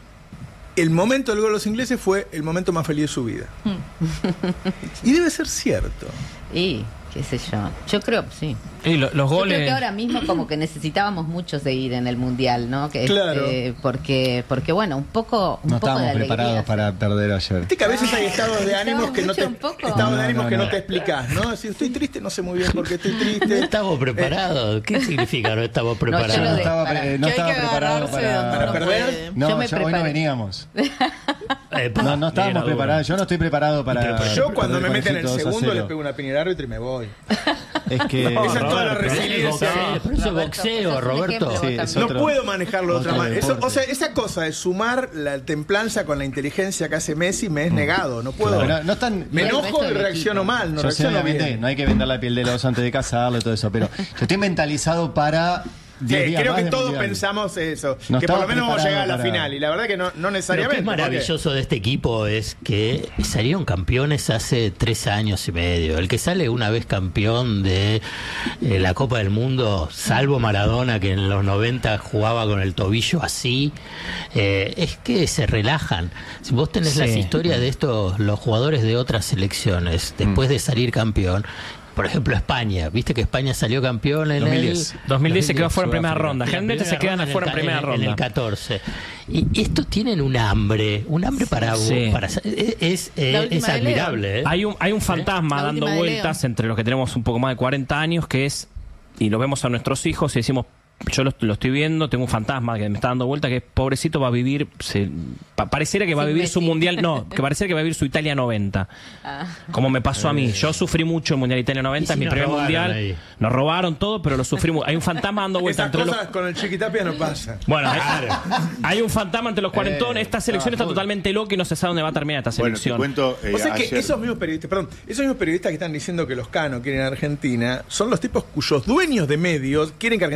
el momento del gol de los ingleses fue el momento más feliz de su vida. Y debe ser cierto. Y, qué sé yo, yo creo, sí. Y lo- los Yo goles... creo que ahora mismo como que necesitábamos mucho seguir en el mundial, ¿no? Que Claro. este, porque porque bueno, un poco un No poco de estábamos alegría, preparados sí. para perder ayer. Viste que a veces hay estados de ánimos que no te, mucho, un poco. estados de No, ánimos no, que no no. te explicás, ¿no? Si estoy triste, no sé muy bien por qué estoy No triste. estamos preparados. ¿Qué significa no estamos yo lo preparados? No de- estaba, para- eh, no que hay estaba que preparado agarrarse para... donde para uno perder. puede. No, Yo me ya hoy no preparé. veníamos. Eh, No, no estábamos era duro. preparados. Yo no estoy preparado para... Yo cuando me perder meten en el con Egipto dos a segundo le cero. pego una piña al árbitro y me voy. Es que... Esa es toda la Roberto, resiliencia. pero Pero eso es Roberto, boxeo, sos un Roberto. ejemplo, Sí, vos es también. No otro- puedo manejarlo de otra otro manera. Eso- deporte. o sea, esa cosa de sumar la templanza con la inteligencia que hace Messi me es negado. No puedo. Pero no están... Me Y el enojo resto y del reacciono equipo. mal, no Yo sé, reacciono obviamente, bien. no hay que vender la piel del oso antes de casarlo y todo eso, pero yo estoy mentalizado para diez Sí, días creo más que de todos mundial. pensamos eso. No que por lo estaba menos vamos a llegar a la preparado final. Y la verdad que no, no Lo que necesariamente. es porque- maravilloso de este equipo es que salieron campeones hace tres años y medio. El que sale una vez campeón de eh, la Copa del Mundo, salvo Maradona, que en los noventa jugaba con el tobillo así, eh, es que se relajan. Si vos tenés Sí. las historias de estos, los jugadores de otras selecciones, después de salir campeón, por ejemplo, España. Viste que España salió campeón en dos mil el... diez. dos mil diez se quedó fuera en primera Sudáfrica. ronda. En la Generalmente se primera quedan ronda, afuera en el ca- primera en, ronda. En el catorce. Y estos tienen un hambre, un hambre para... Sí. para es es, La es, última es de Leo. admirable. ¿eh? Hay un, hay un fantasma La dando última de vueltas Leo. entre los que tenemos un poco más de cuarenta años, que es, y lo vemos a nuestros hijos y decimos, yo lo, lo estoy viendo, tengo un fantasma que me está dando vuelta, que es pobrecito va a vivir, se, pa- pareciera que va a Sin vivir Messi. su mundial, no, que pareciera que va a vivir su Italia noventa. Ah. Como me pasó a mí. Yo sufrí mucho el Mundial Italia noventa, Y es si mi nos primer robaron mundial. ahí. Nos robaron todo, pero lo sufrimos. Hay un fantasma dando vueltas Esas entre los... cosas con el Chiquitapia no pasa. Bueno, hay, hay un fantasma entre los cuarentones. Esta selección está totalmente loca y no se sabe dónde va a terminar esta Bueno, te selección. cuento. eh, O sea que ayer- esos mismos periodistas, perdón, esos mismos periodistas que están diciendo que los Cano quieren a Argentina, son los tipos cuyos dueños de medios quieren que Argentina le vaya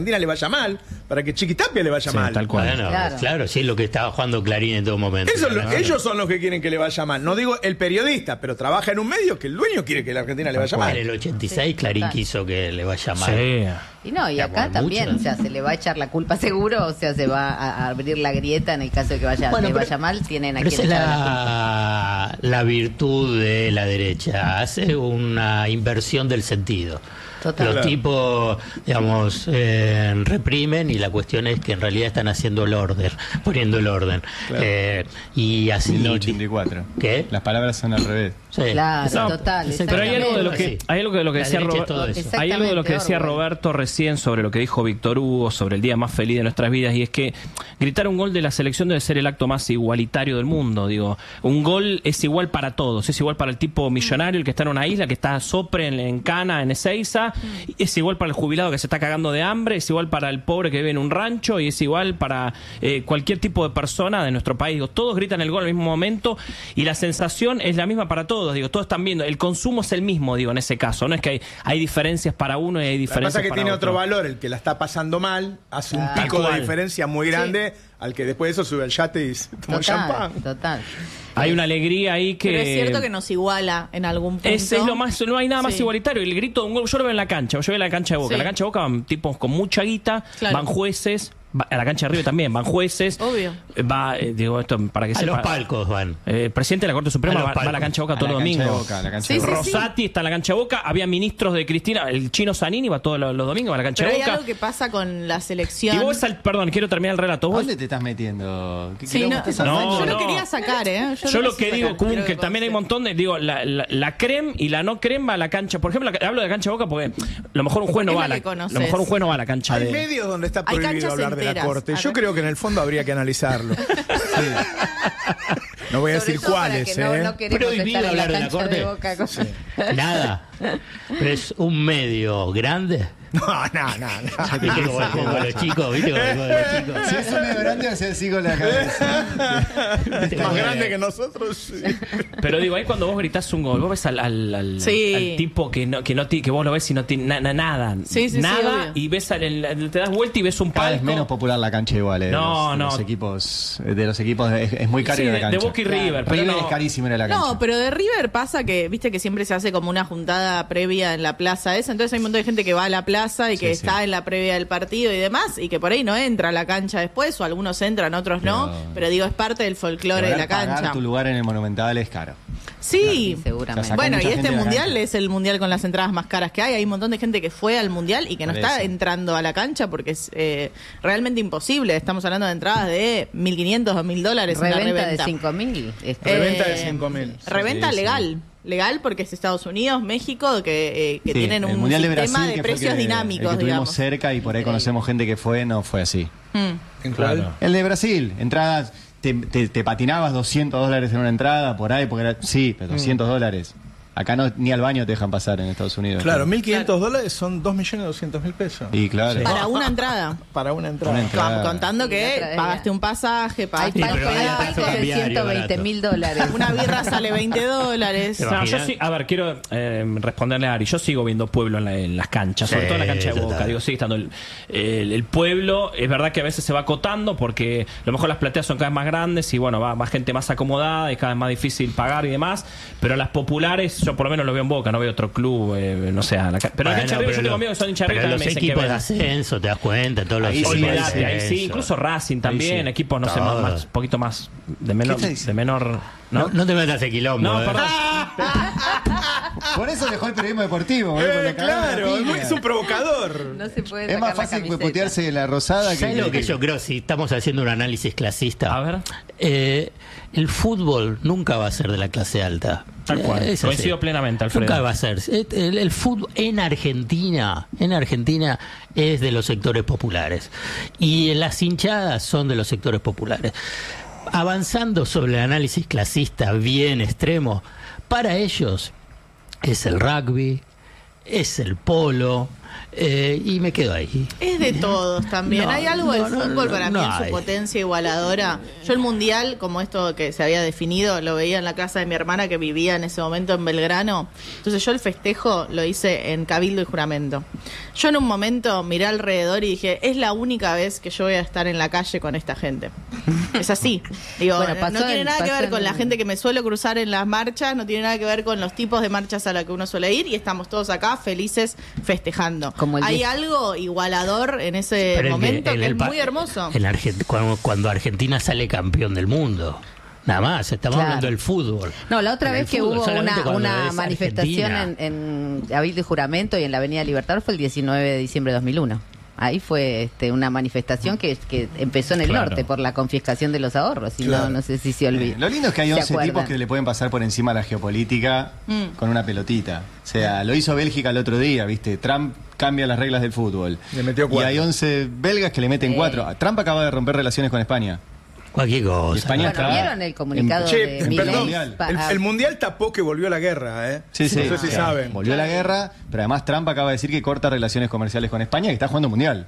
mal, para que Chiquitapia le vaya Sí, mal. tal cual. Bueno, Claro. claro, sí es lo que estaba jugando Clarín en todo momento. Eso es lo- Claro. ellos son los que quieren que le vaya mal. No digo el periodista, pero trabaja en un medio que el dueño quiere que la Argentina le vaya En mal. el ochenta y seis Clarín total. quiso que le vaya mal. Sí. Y no, y Ya, acá por también, mucho. o sea, se le va a echar la culpa seguro, o sea, se va a, a abrir la grieta en el caso de que vaya, Bueno, le pero- vaya mal, tienen a Pero quien esa es echar la culpa. la, la virtud de la derecha. Hace una inversión del sentido. Total. Los Claro. tipos, digamos, eh, reprimen y la cuestión es que en realidad están haciendo el orden, poniendo el orden. Claro. Eh, y así. mil novecientos ochenta y cuatro. ¿Qué? Las palabras son al revés. Sí. Claro, No, total. Pero hay algo de lo que, Sí. hay algo de lo que La decía derecha es Roberto, todo eso. hay algo de lo que decía Exactamente, Roberto recién sobre lo que dijo Víctor Hugo sobre el día más feliz de nuestras vidas, y es que gritar un gol de la selección debe ser el acto más igualitario del mundo. Digo, un gol es igual para todos, es igual para el tipo millonario, el que está en una isla, que está a sopre en, en Cana, en Ezeiza, es igual para el jubilado que se está cagando de hambre, es igual para el pobre que vive en un rancho, y es igual para eh, cualquier tipo de persona de nuestro país. Digo, todos gritan el gol al mismo momento y la sensación es la misma para todos. Digo, todos están viendo, el consumo es el mismo, digo, en ese caso. No es que hay, hay diferencias para uno y hay Lo que diferencias pasa es que para tiene otro otro. valor, el que la está pasando mal, hace un Tal pico de cual. diferencia muy grande, al que después de eso sube al yate y se toma el champán. Total, total. Hay una alegría ahí que... Pero es cierto que nos iguala en algún punto. Ese es lo más, no hay nada más Sí. igualitario. El grito de un gol, yo lo veo en la cancha, yo veo en la cancha de Boca. Sí. En la cancha de Boca van tipos con mucha guita, Claro. van jueces, va- a la cancha de River también van jueces. Obvio. Eh, Va, eh, digo esto para que A sepa. los palcos van. Eh, el presidente de la Corte Suprema A los va, va a la palcos. cancha de Boca A todos la los cancha de domingos. Boca, a la cancha Sí, de sí, Boca. Rosati está en la cancha de Boca, había ministros de Cristina, el chino Zanini va todos los, los domingos a la cancha Pero de hay Boca. algo que pasa con la selección. Y vos ves al, perdón, quiero terminar el relato. ¿A Vos, dónde te estás metiendo? ¿Qué Sí, quilombo no, estás no, haciendo? yo no. lo quería sacar, ¿eh? Yo, Yo lo quise que digo, sacar, Kun, quiero que también hay un conste. montón de, digo, la, la, la creme y la no creme va a la cancha. Por ejemplo, la- hablo de cancha de Boca porque lo mejor un juez no Es va la a la, que conoces. lo mejor un juez no va a la cancha Hay de... medios donde está Hay prohibido canchas hablar de la enteras. Corte. Yo Acá. creo que en el fondo habría que analizarlo. Sí. No voy a Sobre decir todo para cuáles, que no, ¿eh? no queremos Prohibido estar en la hablar de la cancha de Corte. Boca con- Nada. Pero es un medio grande. No, no, no, no. ¿Viste como, como con los chicos? ¿Viste como con los chicos? Si es un medio grande, o sea, así con la cabeza. ¿Viste Más como- grande que nosotros. Sí. Pero digo, ahí cuando vos gritás un gol, vos ves al, al, al- Sí. al tipo que no, que no ti- que vos lo ves y no tiene na- na- nada. Sí, sí, sí, nada, obvio. y ves al, el- te das vuelta y ves un Cada vez palco. menos popular la cancha igual, eh, No, de los, no. De los equipos, de los equipos es, es muy caro Sí, ir a la de- cancha. de Boca y River, pero River no- es carísimo ir a la cancha. No, pero de River pasa que, viste que siempre se hace como una juntada previa en la plaza esa, entonces hay un montón de gente que va a la plaza y que Sí, sí. está en la previa del partido y demás, y que por ahí no entra a la cancha después, o algunos entran, otros no, Pero- pero digo, es parte del folclore de la Pagar cancha. tu lugar en el Monumental es caro. Sí, seguramente. O sea, bueno, y mucha gente este de la mundial cancha. es el mundial con las entradas más caras que hay. Hay un montón de gente que fue al mundial y que no Por está eso. entrando a la cancha porque es eh, realmente imposible. Estamos hablando de entradas de mil quinientos o mil dólares en la Reventa de reventa. cinco mil. Reventa de cinco mil. Reventa Sí, sí. legal. Legal porque es Estados Unidos, México, que, eh, que Sí, tienen el un Mundial de sistema Brasil, de que fue el precios que- dinámicos, el que tuvimos digamos. cerca y por ahí conocemos gente que fue, no fue así. Mm. ¿En cuál? Claro. El de Brasil, entradas, te, te- te patinabas doscientos dólares en una entrada por ahí, porque era, sí, pero doscientos dólares. Acá no, ni al baño te dejan pasar en Estados Unidos. Claro, mil quinientos dólares son dos millones doscientos mil pesos. Y claro. Para una entrada. Para una entrada. Una entrada. Con- Contando Sí, la otra que vez pagaste era- un pasaje, Hay pagaste pero el hay hospedaje, atraso de cambiario ciento veinte barato. mil dólares. una birra sale veinte dólares. Pero- No, yo imaginas? sí, a ver, quiero eh, responderle a Ari. Yo sigo viendo pueblo en, la- en las canchas, sobre Sí, todo en la cancha de Boca. total. Digo, sigue estando el, el- el pueblo. Es verdad que a veces se va acotando porque a lo mejor las plateas son cada vez más grandes y bueno, va más gente más acomodada y cada vez más difícil pagar y demás. Pero las populares, yo por lo menos lo veo en Boca, no veo otro club, eh, no sé. a la ca- pero en la Bueno, cancha de River, yo pero tengo lo- amigos que son hinchas de pero River, los también me dicen que equipos de ven. ascenso, te das cuenta, todos los Ahí sí, equipos de Olvídate, ahí sí, ascenso. incluso Racing también, sí. equipos, no sé, Todo. más, más poquito más de menor, ¿Qué te dice? de menor, No, ¿no? no te metas en quilombo. No, eh. perdón. Por eso dejó el periodismo deportivo, ¿eh? Porque Eh, cagaron la claro, es, muy- piña. es un provocador. No se puede Es sacar más la fácil camiseta. putearse de la rosada que... ¿Sabes lo que yo creo? Si estamos haciendo un análisis clasista, A ver. eh, el fútbol nunca va a ser de la clase alta. Tal cual. Eh, es así. Coincido plenamente, Alfredo. Nunca va a ser. El, el fútbol en Argentina, en Argentina es de los sectores populares y las hinchadas son de los sectores populares. Avanzando sobre el análisis clasista bien extremo, para ellos es el rugby, es el polo, Eh, y me quedo ahí. Es de todos también. No, Hay algo del no, no, fútbol no, para no mí en hay. su potencia igualadora. Yo el Mundial, como esto que se había definido, lo veía en la casa de mi hermana que vivía en ese momento en Belgrano. Entonces yo el festejo lo hice en Cabildo y Juramento. Yo en un momento miré alrededor y dije, es la única vez que yo voy a estar en la calle con esta gente. Es así. Digo, Bueno, pasó no tiene en- nada que pasó ver con en- la gente que me suelo cruzar en las marchas, no tiene nada que ver con los tipos de marchas a las que uno suele ir y estamos todos acá felices festejando. Como el Hay diez. algo igualador en ese Pero es que momento en que el es pa- muy hermoso. en Argen- cuando, cuando Argentina sale campeón del mundo. Nada más, estamos Claro. hablando del fútbol. No, la otra En el vez que fútbol, hubo solamente una, cuando una es manifestación Argentina. en, en Cabildo y Juramento y en la Avenida Libertador fue el diecinueve de diciembre de dos mil uno. Ahí fue este, una manifestación que, que empezó en el Claro. norte por la confiscación de los ahorros. Y Claro. no, no sé si se olvida. Eh, Lo lindo es que hay ¿Se once acuerdan? tipos que le pueden pasar por encima a la geopolítica Mm. con una pelotita. O sea, lo hizo Bélgica el otro día, ¿viste? Trump cambia las reglas del fútbol. Le metió Y cuatro. hay once belgas que le meten Eh. cuatro. Trump acaba de romper relaciones con España. Cualquier cosa. Y España Bueno, está ¿vieron el comunicado Che, de perdón, Milei? Mundial. Pa- el, el Mundial tapó que volvió la guerra, ¿eh? Sí, sí. No sé si Sí. saben. Volvió la guerra, pero además Trump acaba de decir que corta relaciones comerciales con España y que está jugando mundial.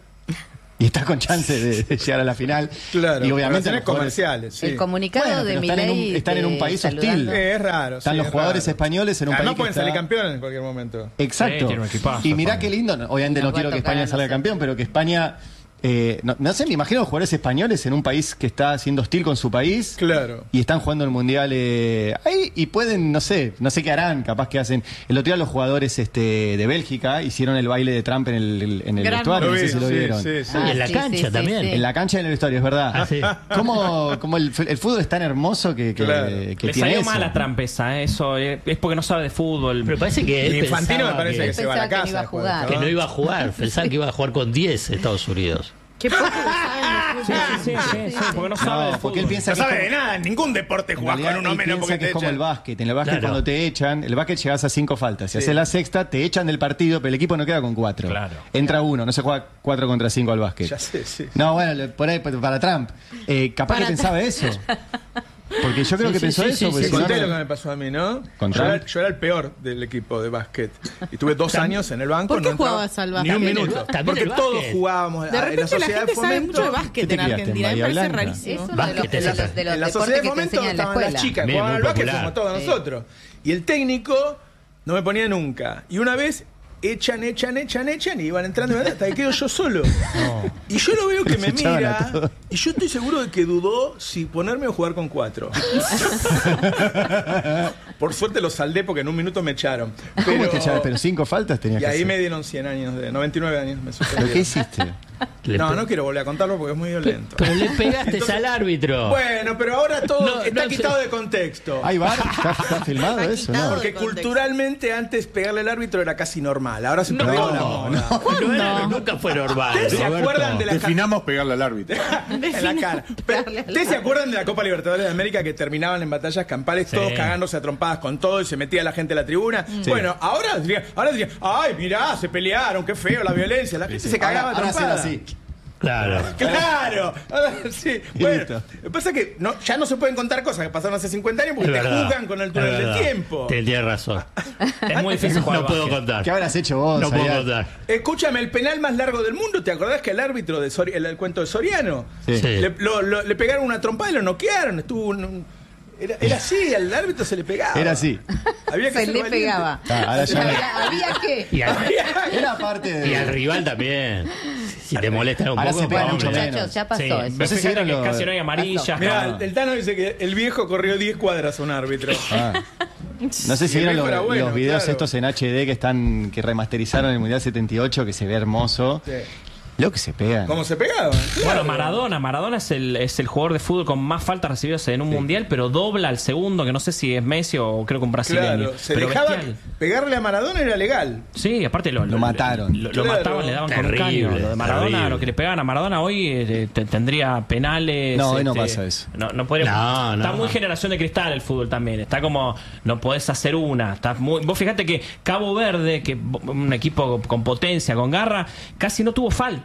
Y está con chance de, de llegar a la final. Claro, y obviamente relaciones los jugadores- comerciales, sí. El comunicado Bueno, de pero están en un- Milei están en un de- país hostil. saludando. Eh, es raro. Están sí, los es jugadores raro. españoles en un Además país que pueden está- salir campeones en cualquier momento. Exacto. Sí, tiene un equipazo, y mirá España. qué lindo, no, obviamente Nos no va quiero a que tocar España a salga nosotros. campeón, pero que España, eh, no, no sé, me imagino los jugadores españoles en un país que está siendo hostil con su país. Claro. Y están jugando el mundial eh, ahí y pueden, no sé, no sé qué harán, capaz que hacen. El otro día los jugadores este, de Bélgica hicieron el baile de Trump en el, en el Gran vestuario, Lo no sé vi, si lo sí, vieron. sí, sí. Y en la Ah, sí, cancha sí, sí, también. sí. En la cancha y en el vestuario, es verdad. Ah, sí. ¿Cómo, cómo el, el fútbol es tan hermoso que, que, Claro. que Le tiene salió eso? mal la trampesa, ¿eh? Eso eh, es porque no sabe de fútbol. Pero parece que él Y Infantino me pensaba parece que, que, se va a la Pensaba que no casa. iba a después, jugar. que no iba a jugar. Pensaba que iba a jugar con diez Estados Unidos. Qué poco que saben de Sí, fútbol. sí, sí, sí, porque no sabe de No, porque él fútbol. piensa No que es sabe como- de nada, en ningún deporte En jugás realidad, con uno él menos piensa porque que te es como el echan. básquet. En el básquet Claro. cuando te echan, el básquet llegas a cinco faltas. Si Sí. haces la sexta, te echan del partido, pero el equipo no queda con cuatro. Claro. Entra uno, no se juega cuatro contra cinco al básquet. Ya sé, sí. No, bueno, le- por ahí para Trump. Eh, capaz Para que pensaba eso. Porque yo creo Sí, que sí, pensó sí, eso. sí, porque Te si no, conté no- lo que me pasó a mí, ¿no? ¿Con yo, era, Trump? yo era el peor del equipo de básquet. Y tuve dos años en el banco. ¿Por qué no entraba jugabas al Ni básquet? un También el- minuto. también Porque el todos básquet. jugábamos De en la repente la sociedad gente de sabe fomento. mucho de básquet ¿Qué te en criaste, en Argentina. Me Bahía parece Blanca? Es rarísimo. uno de Básquet los, de es los- esa. de los En la deportes sociedad de que te fomento enseñan en la estaban las escuela. chicas, Bien, jugaban muy al básquet popular. como todos Sí. nosotros. Y el técnico no me ponía nunca. Y una vez echan, echan, echan, echan y iban entrando y van hasta que quedo yo solo. Y yo lo veo que me Se echaban a mira todos. y yo estoy seguro de que dudó si ponerme o jugar con cuatro. Por suerte lo saldé porque en un minuto me echaron. ¿Cómo Pero- te echaron? Pero cinco faltas tenías y que ahí hacer. me dieron cien años, de noventa y nueve años me ¿Pero suspendieron. qué hiciste? Le No, pe- no quiero volver a contarlo porque es muy violento. Pero le pegaste Entonces- al árbitro. Bueno, pero ahora todo No, está no sé. quitado de contexto. ¿Hay bar? ¿Está, está filmado Está eso? quitado No. Porque de contexto. culturalmente antes pegarle al árbitro era casi normal. Ahora se No, perdió la no, moda. no era- nunca fue normal. ¿Ustedes se Roberto. acuerdan de la Definamos pegarle al árbitro. en la cara? Pero, ¿ustedes se acuerdan de la Copa Libertadores de América que terminaban en batallas campales Sí. todos cagándose a trompadas con todo y se metía la gente a la tribuna? Bueno, ahora diría, ahora diría, ay, mirá, se pelearon, qué feo la violencia. La gente se cagaba Ahora, a ahora trompadas. hacelo así. Claro. Claro, Ahora, sí. Y Bueno, listo. lo que pasa es que no, ya no se pueden contar cosas que pasaron hace cincuenta años porque Es te verdad. juzgan con el Es túnel del verdad. tiempo. Te- Tienes razón. Es muy difícil jugar No puedo básquet. contar. ¿Qué habrás hecho vos? No puedo allá? contar. Escúchame, el penal más largo del mundo, ¿te acordás que el árbitro de Sori- el, el cuento de Soriano? Sí. Sí. Le, lo- lo- le pegaron una trompada y lo noquearon. Estuvo un- un- era, era así, al árbitro se le pegaba. Era así. Había que Se ser le valiente. pegaba. Ah, ahora ya no. había, había que. Y al, Era parte de. y al rival también. Si te molestan un Ahora poco, se pega hombre. mucho menos. Muchachos, ya pasó Sí, eso. pero No sé si fíjate vieron que lo- casi no hay amarillas. Mirá, no. el, el Tano dice que el viejo corrió diez cuadras a un árbitro. Ah. No sé si Y el vieron viejo lo- era bueno, los videos claro. estos en H D que están que remasterizaron el Mundial setenta y ocho, que se ve hermoso. Sí. Lo que se pegan. ¿Cómo se pegaban? Bueno, Claro. Maradona, Maradona es el, es el jugador de fútbol con más faltas recibidas en un mundial, pero dobla al segundo, que no sé si es Messi o creo que un brasileño. Claro, se pero dejaba. bestial. Pegarle a Maradona era legal. Sí, aparte lo, Lo mataron. Lo, lo Claro. mataban, le daban con un Terrible, caño. Lo de Maradona, terrible. lo que le pegaban a Maradona hoy eh, te- tendría penales. No, hoy no este, pasa eso. No, no podría- No, no. Está muy generación de cristal el fútbol también. Está como, no podés hacer una. Está muy, vos fíjate que Cabo Verde, que un equipo con potencia, con garra, casi no tuvo faltas.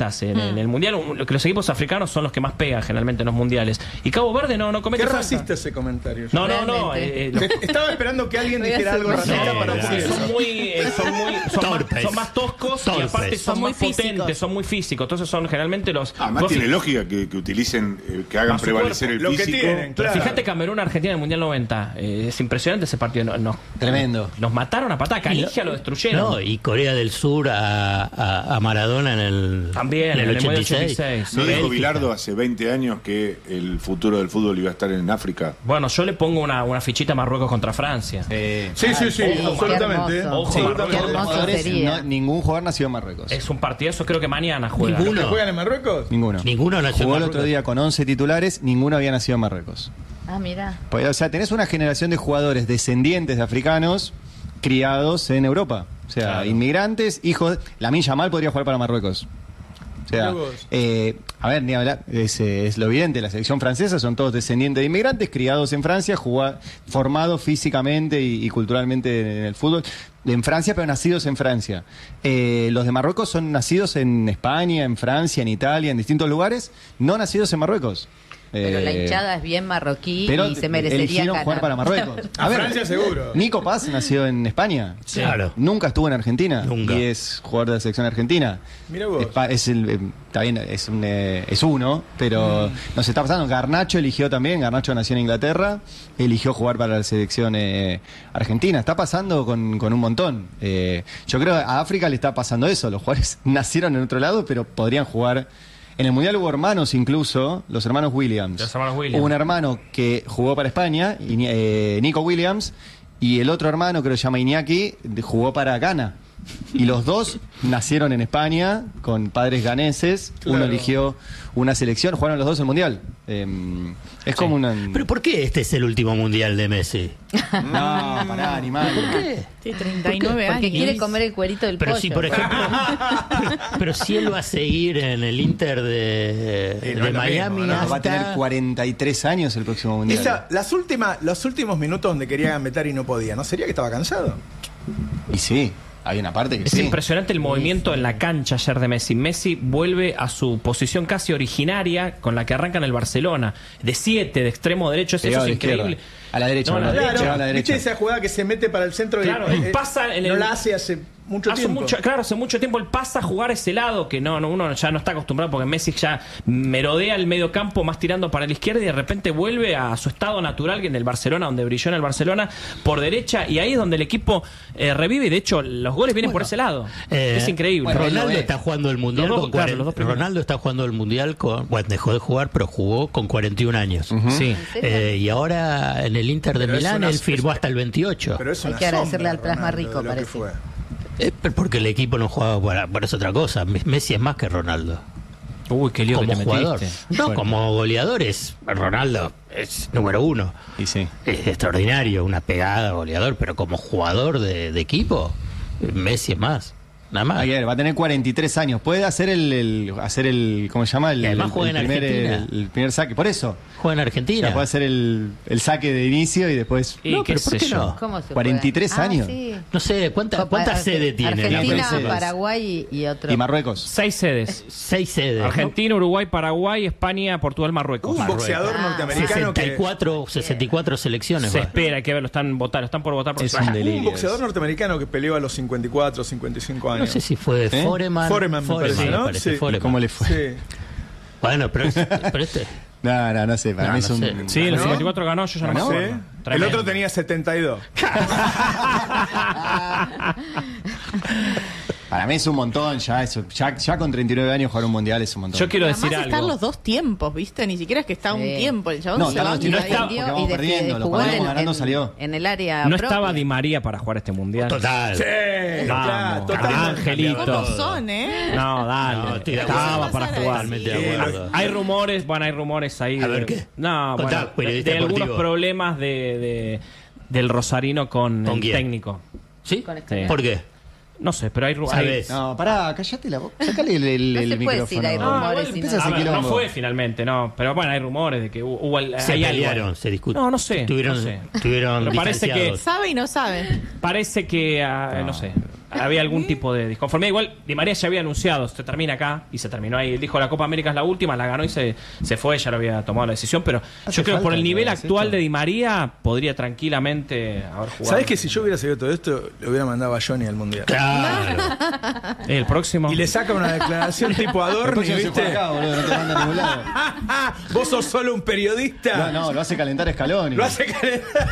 faltas en, en el Mundial. Lo que los equipos africanos son los que más pegan generalmente en los mundiales. Y Cabo Verde no, no comete Qué falta. racista ese comentario. No, no, no. Eh, eh, Estaba esperando que alguien dijera algo racista no, para no, decir eso. son muy, eh, son muy, son más, son más toscos Torpes. Y aparte son, son más físicos. potentes, son muy físicos. Entonces son generalmente los. Además los tiene lógica que, que utilicen, eh, que hagan prevalecer el lo físico. Que tienen, claro. Fíjate Camerún Argentina en el Mundial noventa. Eh, es impresionante ese partido. No, no, Tremendo. Nos mataron a patada. Canigia lo destruyeron. No, y Corea del Sur a, a, a Maradona en el, También, en el, en el ochenta y seis. ochenta y seis. ¿No Sí. dijo Bilardo hace veinte años que el futuro del fútbol iba a estar en África? Bueno, yo le pongo una, una fichita a Marruecos contra Francia. Eh, Sí, sí, sí, Ay, absolutamente. qué hermoso. Ojo, sí, Marruecos. Qué hermoso jugadores, sería. no, ningún jugador nació en Marruecos. Es un partidazo, creo que mañana juega. Ninguno. ¿Que juegan en Marruecos? Ninguno. Ninguno nació Jugó en el otro Marruecos. día con once titulares, ninguno había nacido en Marruecos. Ah, mira. Pues, o sea, tenés una generación de jugadores descendientes de africanos criados en Europa. O sea, Claro. inmigrantes, hijos. Lamine Yamal podría jugar para Marruecos. O sea, Mirá vos. eh, a ver, ni hablar, es, eh, es lo evidente, la selección francesa son todos descendientes de inmigrantes, criados en Francia, jugá- formados físicamente y, y culturalmente en el fútbol, en Francia, pero nacidos en Francia. Eh, los de Marruecos son nacidos en España, en Francia, en Italia, en distintos lugares, no nacidos en Marruecos. Pero la Eh, hinchada es bien marroquí pero y se merecería eligieron ganar. jugar para Marruecos. A Francia seguro. Nico Paz nació en España. Sí. Claro. Nunca estuvo en Argentina. Nunca. Y es jugador de la selección argentina. Mira vos. Es, pa- es el, eh, está bien, es, un, eh, es uno, pero nos está pasando. Garnacho eligió también. Garnacho nació en Inglaterra. Eligió jugar para la selección eh, argentina. Está pasando con, con un montón. Eh, yo creo que a África le está pasando eso. Los jugadores nacieron en otro lado, pero podrían jugar. En el Mundial hubo hermanos incluso, los hermanos Williams. Los hermanos Williams. Hubo un hermano que jugó para España, Iñi- eh, Nico Williams, y el otro hermano, que lo llama Iñaki, de- jugó para Ghana. Y los dos nacieron en España, con padres ganeses. Claro. Uno eligió una selección, jugaron los dos el Mundial. Eh, es como una... Pero ¿por qué este es el último mundial de Messi? No, pará, animal. ¿Por qué? Sí, treinta y nueve años. Porque quiere comer el cuerito del Pero pollo. si, por ejemplo, pero si él va a seguir en el Inter de, Sí, de no es lo Miami mismo, ¿no? hasta... Va a tener cuarenta y tres años el próximo Mundial. Esa, las últimas, los últimos minutos donde quería gambetar y no podía, ¿no sería que estaba cansado? Y sí, hay una parte que Es sí. impresionante el movimiento en la cancha ayer de Messi. Messi vuelve a su posición casi originaria con la que arranca en el Barcelona. De siete, de extremo derecho. Eso Pegado es a la izquierda. increíble. A la derecha, No, a la a la derecha. derecha. a la ¿Viste derecha. esa jugada que se mete para el centro? Claro, y, él pasa en no el- la hace hace mucho Hace tiempo. mucho, claro, hace mucho tiempo él pasa a jugar ese lado que no, no, uno ya no está acostumbrado porque Messi ya merodea el medio campo más tirando para la izquierda y de repente vuelve a su estado natural que en el Barcelona, donde brilló en el Barcelona, por derecha, y ahí es donde el equipo eh, revive y de hecho los goles vienen por ese lado. Eh, es increíble. bueno, Ronaldo él lo está es. jugando el mundial Los dos, con claro, cuarenta los dos primeros. Ronaldo está jugando el mundial con, bueno, dejó de jugar, pero jugó con cuarenta y un años. Sí. serio? Eh, y ahora en el Inter de Pero es Milán una- él firmó es- hasta el veintiocho. Pero es Hay una que agradecerle sombra, al plasma Ronaldo, rico, de lo que parece. fue. Eh, pero porque el equipo no jugaba para, por eso otra cosa. Messi es más que Ronaldo. Uy, qué lío que Como te jugador. metiste. No, Fuerte. como goleadores, Ronaldo es número uno. Y sí. Es extraordinario, una pegada goleador, pero como jugador de, de equipo, Messi es más. Nada más. Ayer va a tener cuarenta y tres años. Puede hacer el, el- hacer el ¿cómo se llama? El, Y además el- juega el en primer, Argentina. el, el primer saque. Por eso. Juega en O Argentina. sea, puede hacer el, el saque de inicio y después. Y No, qué pero ¿por sé qué yo. no? ¿Cómo se cuarenta y tres juega? años. Ah, sí. No sé, ¿cuánta, Copa- ¿cuánta Arge- sede tiene? la Argentina, Premier? Paraguay y otro. Y Marruecos. Seis sedes. Seis sedes. ¿no? Argentina, Uruguay, Paraguay, España, Portugal, Marruecos. Un boxeador Ah. norteamericano que. sesenta y cuatro, sesenta y cuatro selecciones. Se va. espera, hay que verlo, están votando, están por votar por Es Ah, un Un delirio. boxeador norteamericano que peleó a los cincuenta y cuatro, cincuenta y cinco años. No sé si fue ¿Eh? Foreman. Foreman, me parece, me ¿no? parece, Sí. Foreman. ¿Cómo le fue? Sí. Bueno, pero, es- pero este... No, no, no sé. Para No, mí no es un. sé. Sí, en los ¿No? cincuenta y cuatro ganó, yo ya no me ¿Ganó? Sí. acuerdo. El Tremendo. otro tenía setenta y dos. Para mí es un montón ya eso. Ya, ya con treinta y nueve años jugar un mundial es un montón. Yo quiero Además decir están algo. los dos tiempos, ¿viste? Ni siquiera es que está un Sí. tiempo. El chabón No, se están va los y tiempos ahí- está- porque vamos de- perdiendo, de lo jugar cuando en- ganando en- salió. En el área No propia. estaba Di María para jugar este mundial. Total. Sí, Vamos, claro, totalmente. Angelito. ¿Cómo son, eh? No, dale. No, estoy de acuerdo. Estaba para jugar. Totalmente de Sí, acuerdo. Hay rumores, bueno, hay rumores ahí. A de- ver, ¿qué? No, Contá, bueno, de, periodista de algunos deportivo. problemas de, de- del Rosarino con, ¿Con el quién? técnico. ¿Sí? Con Sí. ¿Por qué? No sé, pero hay rumores. ¿Sabes? No, pará, cállate la boca. Sacale el, el, No el se puede micrófono. decir, hay Ah, rumores bueno, y empieza no. a A hacer ver, no quilombo. fue finalmente, no. Pero bueno, hay rumores de que hubo, hubo el- Se hay algo. pelearon, se discutieron. No, no sé. Estuvieron, no sé. estuvieron Pero parece que- distanciados. Sabe y no sabe. Parece que, ah, no. No. sé. había algún tipo de disconformidad. Igual Di María ya había anunciado, se termina acá y se terminó ahí. Él dijo la Copa América es la última, la ganó y se, se fue, ya lo había tomado la decisión. Pero Hace yo creo que por el falta, nivel ¿no? actual de Di María podría tranquilamente haber jugado. ¿Sabés que si yo hubiera sabido todo esto, le hubiera mandado a Johnny al Mundial? Claro. El próximo. Y le saca una declaración tipo Adorni, Después se fue ¿viste? acá, boludo, no te manda a ningún lado. Vos sos solo un periodista. No, no, lo hace calentar Scaloni. Lo hace calentar.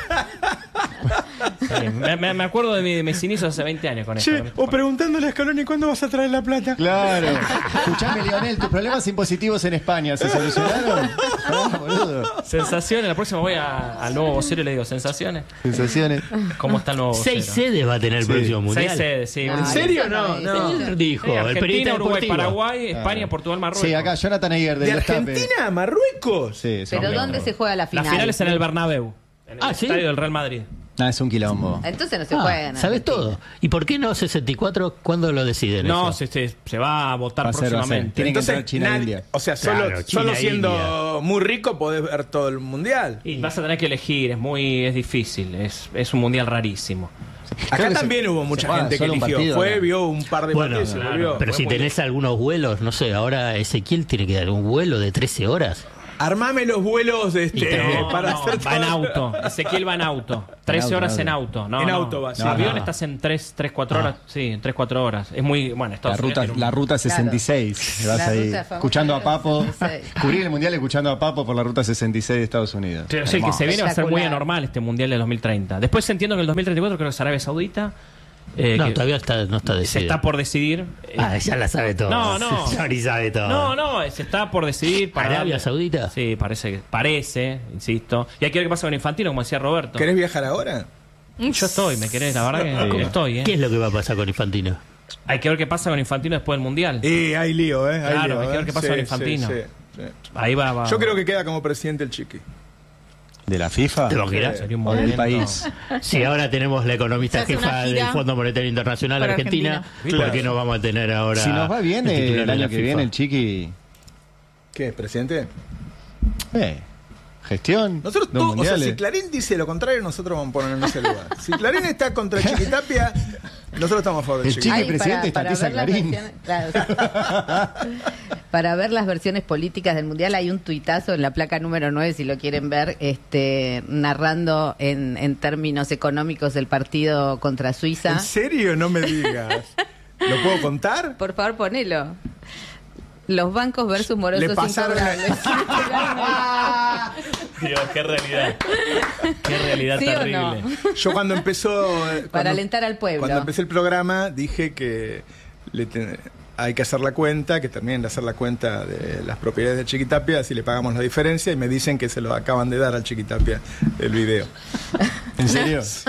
Sí, me, me- me acuerdo de, mi- de mis inicios hace veinte años con esto. Che, o preguntándole a Scaloni cuándo vas a traer la plata. Claro. Escuchame, Lionel, tus problemas impositivos en España, ¿se solucionaron? Ah, boludo. Sensaciones, la próxima voy a- al nuevo vocero y le digo, ¿sensaciones? Sensaciones. ¿Cómo está el nuevo vocero? Seis sedes va a tener el Sí. próximo mundial. Seis sedes, sí. No, ¿En serio? eso No, es, no. eso es. Dijo, Sí, el Argentina, periodista Uruguay, deportivo. Paraguay, España, Portugal, Marruecos. Sí, acá Jonathan Eger del ¿De Destape. Argentina a Marruecos? Sí, son Pero bien. ¿dónde se juega la La final? final es en el Bernabéu, en el Ah, ¿sí? estadio del Real Madrid. Ah, es un quilombo. Entonces no se Ah, juega. en ¿sabes Argentina. todo? ¿Y por qué no sesenta y cuatro? ¿Cuándo lo deciden No, eso? se, se, se va a votar Va a ser, va a ser. próximamente. Tiene que Entonces, entrar China e nadie- India. o sea, solo, Claro, China solo e siendo muy rico podés ver todo el mundial. Y vas a tener que elegir, es muy es difícil, es, es un mundial rarísimo. Acá Creo que también se- hubo se mucha juega gente que solo un eligió. partido, Fue, ¿no? vio un par de Bueno, partidos y se claro, volvió. Pero Fue si muy tenés algunos vuelos, no sé, ahora Ezequiel tiene que dar un vuelo de trece horas. Armame los vuelos de este, No, para no, hacer va en todo. auto. Ezequiel va en auto. trece auto, horas auto. en auto. No, En no. auto va, sí. En avión No. estás en tres, cuatro horas. Sí, en tres, cuatro horas. Es muy. Bueno, La Estados ruta, Unidos tiene la un- ruta sesenta y seis. La Vas ahí ruta famosa escuchando a de Papo. sesenta y seis. Cubrir el mundial escuchando a Papo por la ruta sesenta y seis de Estados Unidos. Sí, sí, el que se viene va a ser muy Espectacular. anormal este mundial de dos mil treinta. Después entiendo que el dos mil treinta y cuatro creo que es Arabia Saudita. eh, No, que todavía está, no está se decidido. está por decidir. eh, Ah, ya la sabe todo. No, no. Johnny sabe todo. No, no, se está por decidir para ¿Arabia darle- Saudita? Sí, parece que parece, insisto. Y hay que ver qué pasa con Infantino, como decía Roberto. ¿Querés viajar ahora? Yo estoy, me querés, la verdad que Sí. estoy, ¿Qué ¿eh? es lo que va a pasar con Infantino? Hay que ver qué pasa con Infantino después del Mundial. Eh, hay lío, ¿eh? Hay Claro, lío, hay que ¿eh? ver qué pasa Sí, con Infantino. sí, sí, sí. Ahí va, va. Yo creo que queda como presidente el Chiqui. ¿De la FIFA? ¿Te lo giras? Sería un O del movimiento- país. Sí, ahora tenemos la economista Se hace una jefa gira del Fondo Monetario Internacional para Argentina. Argentina. ¿Por qué no vamos a tener ahora? Si nos va bien el eh, titular el de año la que FIFA? viene, el Chiqui. ¿Qué, presidente? Eh, gestión. Nosotros dos todos, o sea, mundiales. si Clarín dice lo contrario, nosotros vamos a poner en ese lugar. Si Clarín está contra Chiquitapia, nosotros estamos a favor de El Chiqui. Chiqui Ay, presidente para, estatiza para ver las Clarín. versiones- claro. Para ver las versiones políticas del mundial hay un tuitazo en la placa número nueve, si lo quieren ver, este narrando en, en términos económicos el partido contra Suiza. ¿En serio? No me digas. ¿Lo puedo contar? Por favor, ponelo. Los bancos versus morosos Le pasaron la- incobrables. Dios, qué realidad. Qué realidad ¿Sí o terrible. no? Yo cuando empezó... eh, Para cuando- alentar al pueblo. Cuando empecé el programa dije que le te- hay que hacer la cuenta, que terminen de hacer la cuenta de las propiedades de Chiquitapia, así le pagamos la diferencia y me dicen que se lo acaban de dar al Chiquitapia el video. ¿En serio? Sí,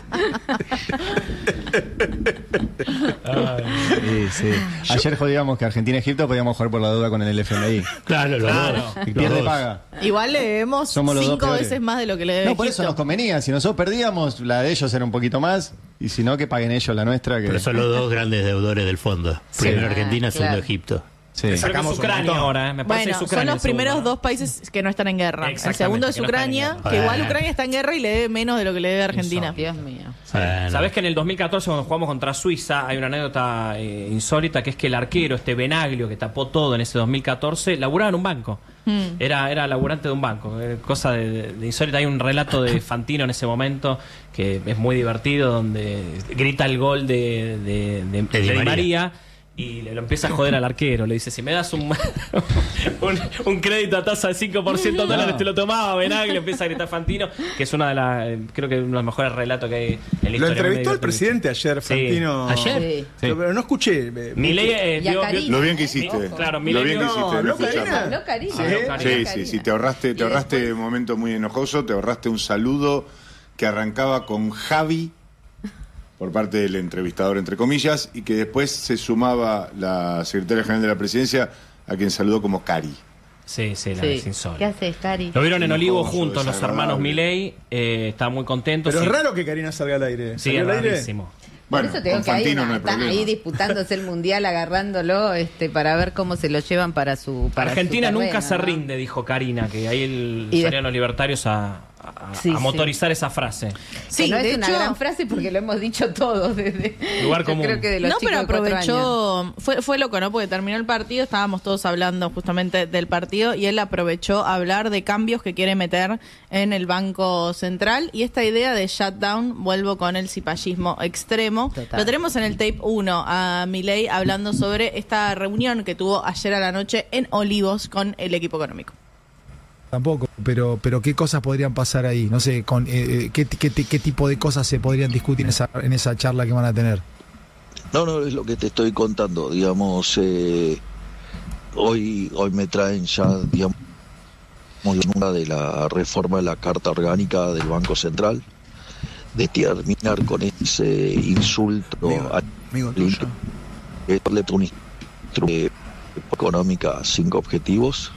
sí. Ayer jodíamos que Argentina-Egipto podíamos jugar por la deuda con el F M I. Claro, los Claro. dos. Y Los pierde dos. paga. Igual le debemos Somos los dos cinco peores. veces más de lo que le debe No, por eso Egipto. nos convenía. Si nosotros perdíamos, la de ellos era un poquito más. Y si no, que paguen ellos la nuestra. Que... Pero son los dos grandes deudores del fondo. Primero Ah, Argentina, segundo claro. Egipto. Sí. Creo que es Sacamos un Ucrania montón. ahora, ¿eh? Me parece Bueno, que es Ucrania son los el segundo, primeros ¿no? dos países que no están en guerra. El Exactamente, segundo es que no están en Ucrania, guerra. que igual Bueno. Ucrania está en guerra y le debe menos de lo que le debe Argentina. Dios mío. Bueno. Sabés que en el dos mil catorce, cuando jugamos contra Suiza, hay una anécdota eh, insólita, que es que el arquero, este Benaglio, que tapó todo en ese dos mil catorce, laburaba en un banco. Mm. Era, era laburante de un banco. eh, Cosa de, de- de insólita. Hay un relato de Fantino en ese momento que es muy divertido, donde grita el gol de, de, de- de Di Di María. María. Y le lo empieza a joder al arquero. Le dice, si me das un, un, un crédito a tasa de cinco por ciento de dólares, te lo tomaba, Benaglio. Empieza a gritar Fantino, que es una de las, eh, creo que uno de los mejores relatos que hay en la Lo historia. entrevistó el Me presidente ayer, Sí. Fantino. ¿Ayer? Sí. Pero, pero no escuché. eh, Milei eh, Y a vio- Karina. vio- Lo bien que hiciste. Mi- claro, Lo Milei bien que vio- hiciste. No, lo no, escuchamos. Karina. Habló Karina. Sí, Habló Sí, Karina. sí, sí, te ahorraste, te ahorraste un momento muy enojoso, te ahorraste un saludo que arrancaba con Javi por parte del entrevistador, entre comillas, y que después se sumaba la secretaria general de la presidencia, a quien saludó como Cari. Sí, sí, la Sí. es insólito. ¿Qué haces, Cari? Lo vieron en Olivo Enojoso, juntos, los desagradable. hermanos Milei. Eh, estaban muy contentos. Pero sí. es raro que Karina salga al aire. Sí, ¿Salió es al aire? rarísimo. Bueno, Por eso te digo con que hay Fantino una- no hay están problema. ahí disputándose el mundial, agarrándolo este, para ver cómo se lo llevan para su. Para Argentina su nunca terreno, se ¿no? rinde, dijo Karina, que ahí el, Y de- salían los libertarios a, a, Sí, a motorizar sí. esa frase. Sí, que no de es una hecho- gran frase porque lo hemos dicho todos desde Lugar yo común. creo que de los No, chicos pero de cuatro años. aprovechó, fue, fue loco, ¿no? Porque terminó el partido, estábamos todos hablando justamente del partido y él aprovechó a hablar de cambios que quiere meter en el Banco Central y esta idea de shutdown, vuelvo con el cipallismo extremo. Total. Lo tenemos en el tape uno a Milei hablando sobre esta reunión que tuvo ayer a la noche en Olivos con el equipo económico. Tampoco, pero pero qué cosas podrían pasar ahí, no sé, con eh, qué, qué, qué tipo de cosas se podrían discutir en esa, en esa charla que van a tener. No, no, es lo que te estoy contando, digamos, eh, hoy hoy me traen ya, digamos, una de la reforma de la Carta Orgánica del Banco Central, de terminar con ese insulto a Amigo tuyo. darle una instrucción económica cinco objetivos.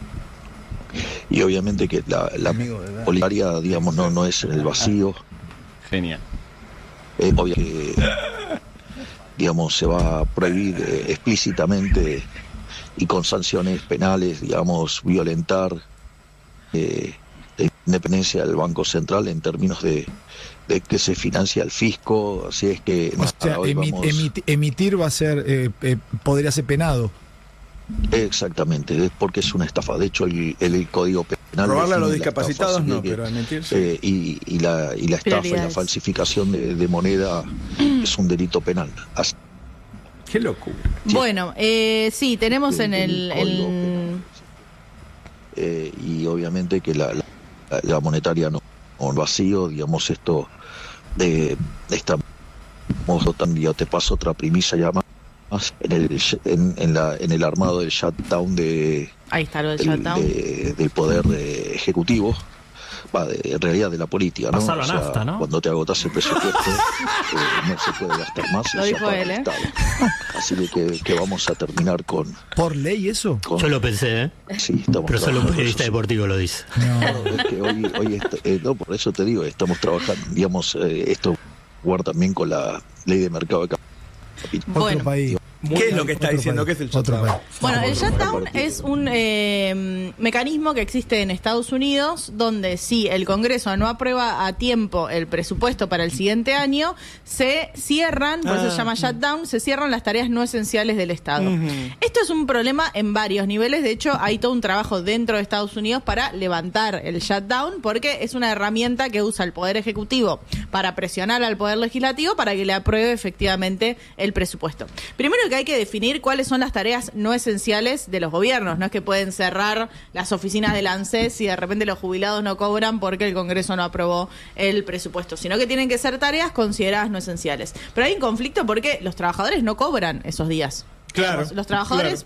Y obviamente que la, la política, digamos, no, no es en el vacío. Genial. Es obvio que, digamos, se va a prohibir eh, explícitamente y con sanciones penales, digamos, violentar eh, la independencia del Banco Central en términos de, de que se financia el fisco. Así es que O sea, hoy emi- vamos- emiti- emitir va a ser, eh, eh, podría ser penado. Exactamente, es porque es una estafa. De hecho, el, el Código Penal... Robarle a los define la estafa, discapacitados así no, que, pero emitir sí. eh, y, y la, y la estafa y la Prioridades. falsificación de, de moneda es un delito penal. Así Qué locura. Bueno, eh, sí, tenemos en el... Código el- eh, y obviamente que la, la, la monetaria no, no vacío, digamos, esto de esta ya te paso otra premisa ya más en el en, en la en el armado del shutdown de Ahí está lo del del, shutdown. de- del poder eh, ejecutivo, va, de, en realidad de la política, ¿no? Pasalo a O sea, nafta, ¿no? Cuando te agotas el presupuesto eh, no se puede gastar más. Lo y ya dijo paga él, el ¿eh? Estado. Así que, que, que vamos a terminar con, ¿Por ley eso? con- Yo lo pensé, ¿eh? sí, estamos Pero solo un trabajando en periodista eso. deportivo lo dice. No, es que hoy, hoy est- eh, no, por eso te digo, estamos trabajando, digamos, eh, esto jugar también con la ley de mercado de capitales. Otro Bueno. país. ¿Qué es lo que está Otro diciendo? país. ¿Qué es el Otro shutdown? país. Bueno, el Otro shutdown partido. es un eh, mecanismo que existe en Estados Unidos donde si el Congreso no aprueba a tiempo el presupuesto para el siguiente año, se cierran, por eso Ah. se llama shutdown, se cierran las tareas no esenciales del Estado. Esto es un problema en varios niveles, de hecho hay todo un trabajo dentro de Estados Unidos para levantar el shutdown porque es una herramienta que usa el Poder Ejecutivo para presionar al Poder Legislativo para que le apruebe efectivamente el presupuesto. Primero que hay que definir cuáles son las tareas no esenciales de los gobiernos. No es que pueden cerrar las oficinas del ANSES y de repente los jubilados no cobran porque el Congreso no aprobó el presupuesto, sino que tienen que ser tareas consideradas no esenciales. Pero hay un conflicto porque los trabajadores no cobran esos días. Claro, Los, los trabajadores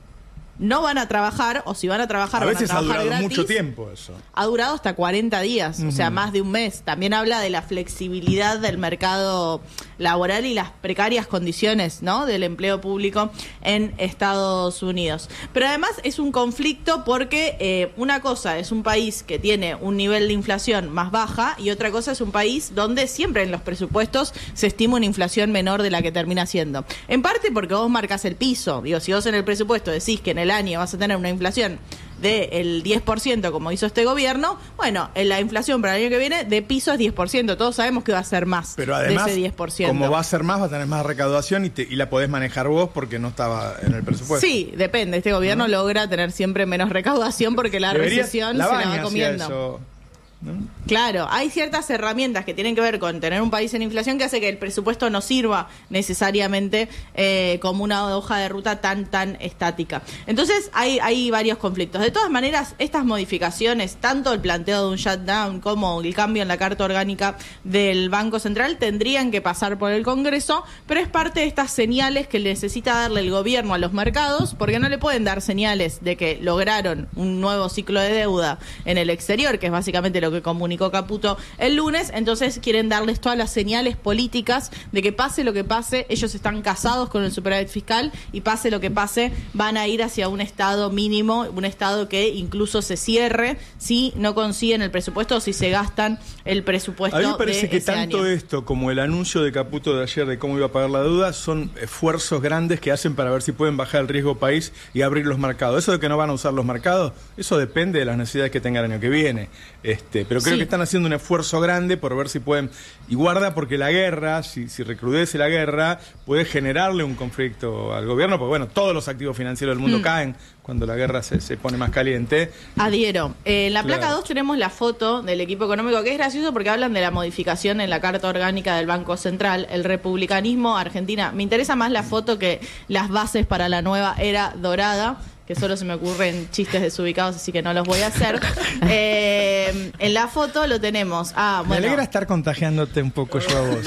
no van a trabajar, o si van a trabajar, A van veces a ha trabajar durado gratis. mucho tiempo eso. Ha durado hasta cuarenta días, o sea, más de un mes. También habla de la flexibilidad del mercado laboral y las precarias condiciones, ¿no?, del empleo público en Estados Unidos. Pero además es un conflicto porque eh, una cosa es un país que tiene un nivel de inflación más baja y otra cosa es un país donde siempre en los presupuestos se estima una inflación menor de la que termina siendo. En parte porque vos marcas el piso. Digo, si vos en el presupuesto decís que en el año vas a tener una inflación del diez por ciento como hizo este gobierno, bueno, en la inflación para el año que viene de piso es diez por ciento. Todos sabemos que va a ser más Pero además, de ese diez por ciento. como va a ser más, va a tener más recaudación y, te- y la podés manejar vos porque no estaba en el presupuesto. Sí, depende. Este gobierno logra tener siempre menos recaudación porque la Debería- recesión la se la Baña va hacía comiendo. eso, ¿no? Claro, hay ciertas herramientas que tienen que ver con tener un país en inflación que hace que el presupuesto no sirva necesariamente eh, como una hoja de ruta tan tan estática. Entonces hay, hay varios conflictos. De todas maneras, estas modificaciones, tanto el planteo de un shutdown como el cambio en la Carta Orgánica del Banco Central, tendrían que pasar por el Congreso, pero es parte de estas señales que necesita darle el gobierno a los mercados, porque no le pueden dar señales de que lograron un nuevo ciclo de deuda en el exterior, que es básicamente lo que comunicó Caputo el lunes. Entonces quieren darles todas las señales políticas de que pase lo que pase, ellos están casados con el superávit fiscal y pase lo que pase, van a ir hacia un estado mínimo, un estado que incluso se cierre si no consiguen el presupuesto o si se gastan el presupuesto. A mí me parece de que ese tanto año. esto como el anuncio de Caputo de ayer de cómo iba a pagar la deuda son esfuerzos grandes que hacen para ver si pueden bajar el riesgo país y abrir los mercados. Eso de que no van a usar los mercados, eso depende de las necesidades que tenga el año que viene. Este, existe, pero creo Sí. que están haciendo un esfuerzo grande por ver si pueden, y guarda porque la guerra, si, si recrudece la guerra, puede generarle un conflicto al gobierno, porque bueno, todos los activos financieros del mundo Mm. caen cuando la guerra se, se pone más caliente. Adhiero. Eh, en la placa Claro. dos tenemos la foto del equipo económico, que es gracioso porque hablan de la modificación en la Carta Orgánica del Banco Central, el republicanismo Argentina. Me interesa más la foto que las bases para la nueva era dorada, que solo se me ocurren chistes desubicados, así que no los voy a hacer. Eh, en la foto lo tenemos. Ah, Me bueno. alegra estar contagiándote un poco yo a vos.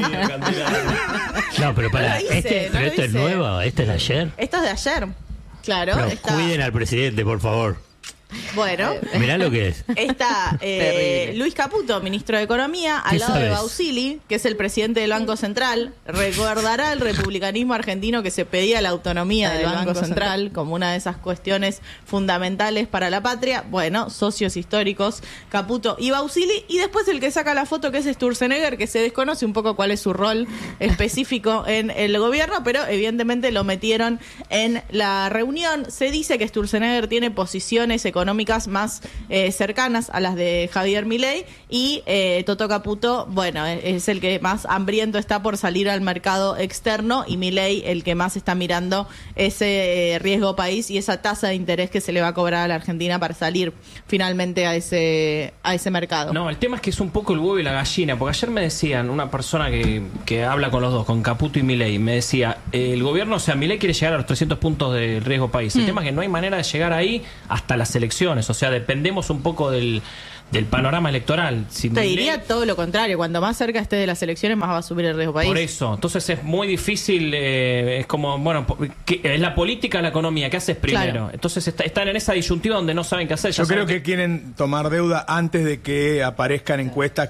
No, pero para, No lo hice, este, no pero lo esto es hice. nuevo, este es de ayer. Esto es de ayer. Claro. Pero está- cuiden al presidente, por favor. Bueno. Mirá lo que es. Está eh, Terrible. Luis Caputo, ministro de Economía, al ¿Qué lado de sabes? Bausili, que es el presidente del Banco Central. Recordará el republicanismo argentino que se pedía la autonomía del Banco, Central como una de esas cuestiones fundamentales para la patria. Bueno, socios históricos, Caputo y Bausili. Y después el que saca la foto, que es Sturzenegger, que se desconoce un poco cuál es su rol específico en el gobierno, pero evidentemente lo metieron en la reunión. Se dice que Sturzenegger tiene posiciones económicas más eh, cercanas a las de Javier Milei y eh, Toto Caputo, bueno, es, es el que más hambriento está por salir al mercado externo y Milei el que más está mirando ese eh, riesgo país y esa tasa de interés que se le va a cobrar a la Argentina para salir finalmente a ese a ese mercado. No, el tema es que es un poco el huevo y la gallina, porque ayer me decían, una persona que, que habla con los dos, con Caputo y Milei, me decía, eh, el gobierno, o sea, Milei quiere llegar a los trescientos puntos de riesgo país. El Mm. tema es que no hay manera de llegar ahí hasta las elecciones, o sea, dependemos un poco del, del panorama electoral. Si Te Milei- diría todo lo contrario, cuando más cerca esté de las elecciones más va a subir el riesgo país. Por eso, entonces es muy difícil, eh, es como, bueno, po- que- es la política, la economía, ¿qué haces primero? Claro. Entonces está- están en esa disyuntiva donde no saben qué hacer. Ya Yo creo saben que quieren tomar deuda antes de que aparezcan encuestas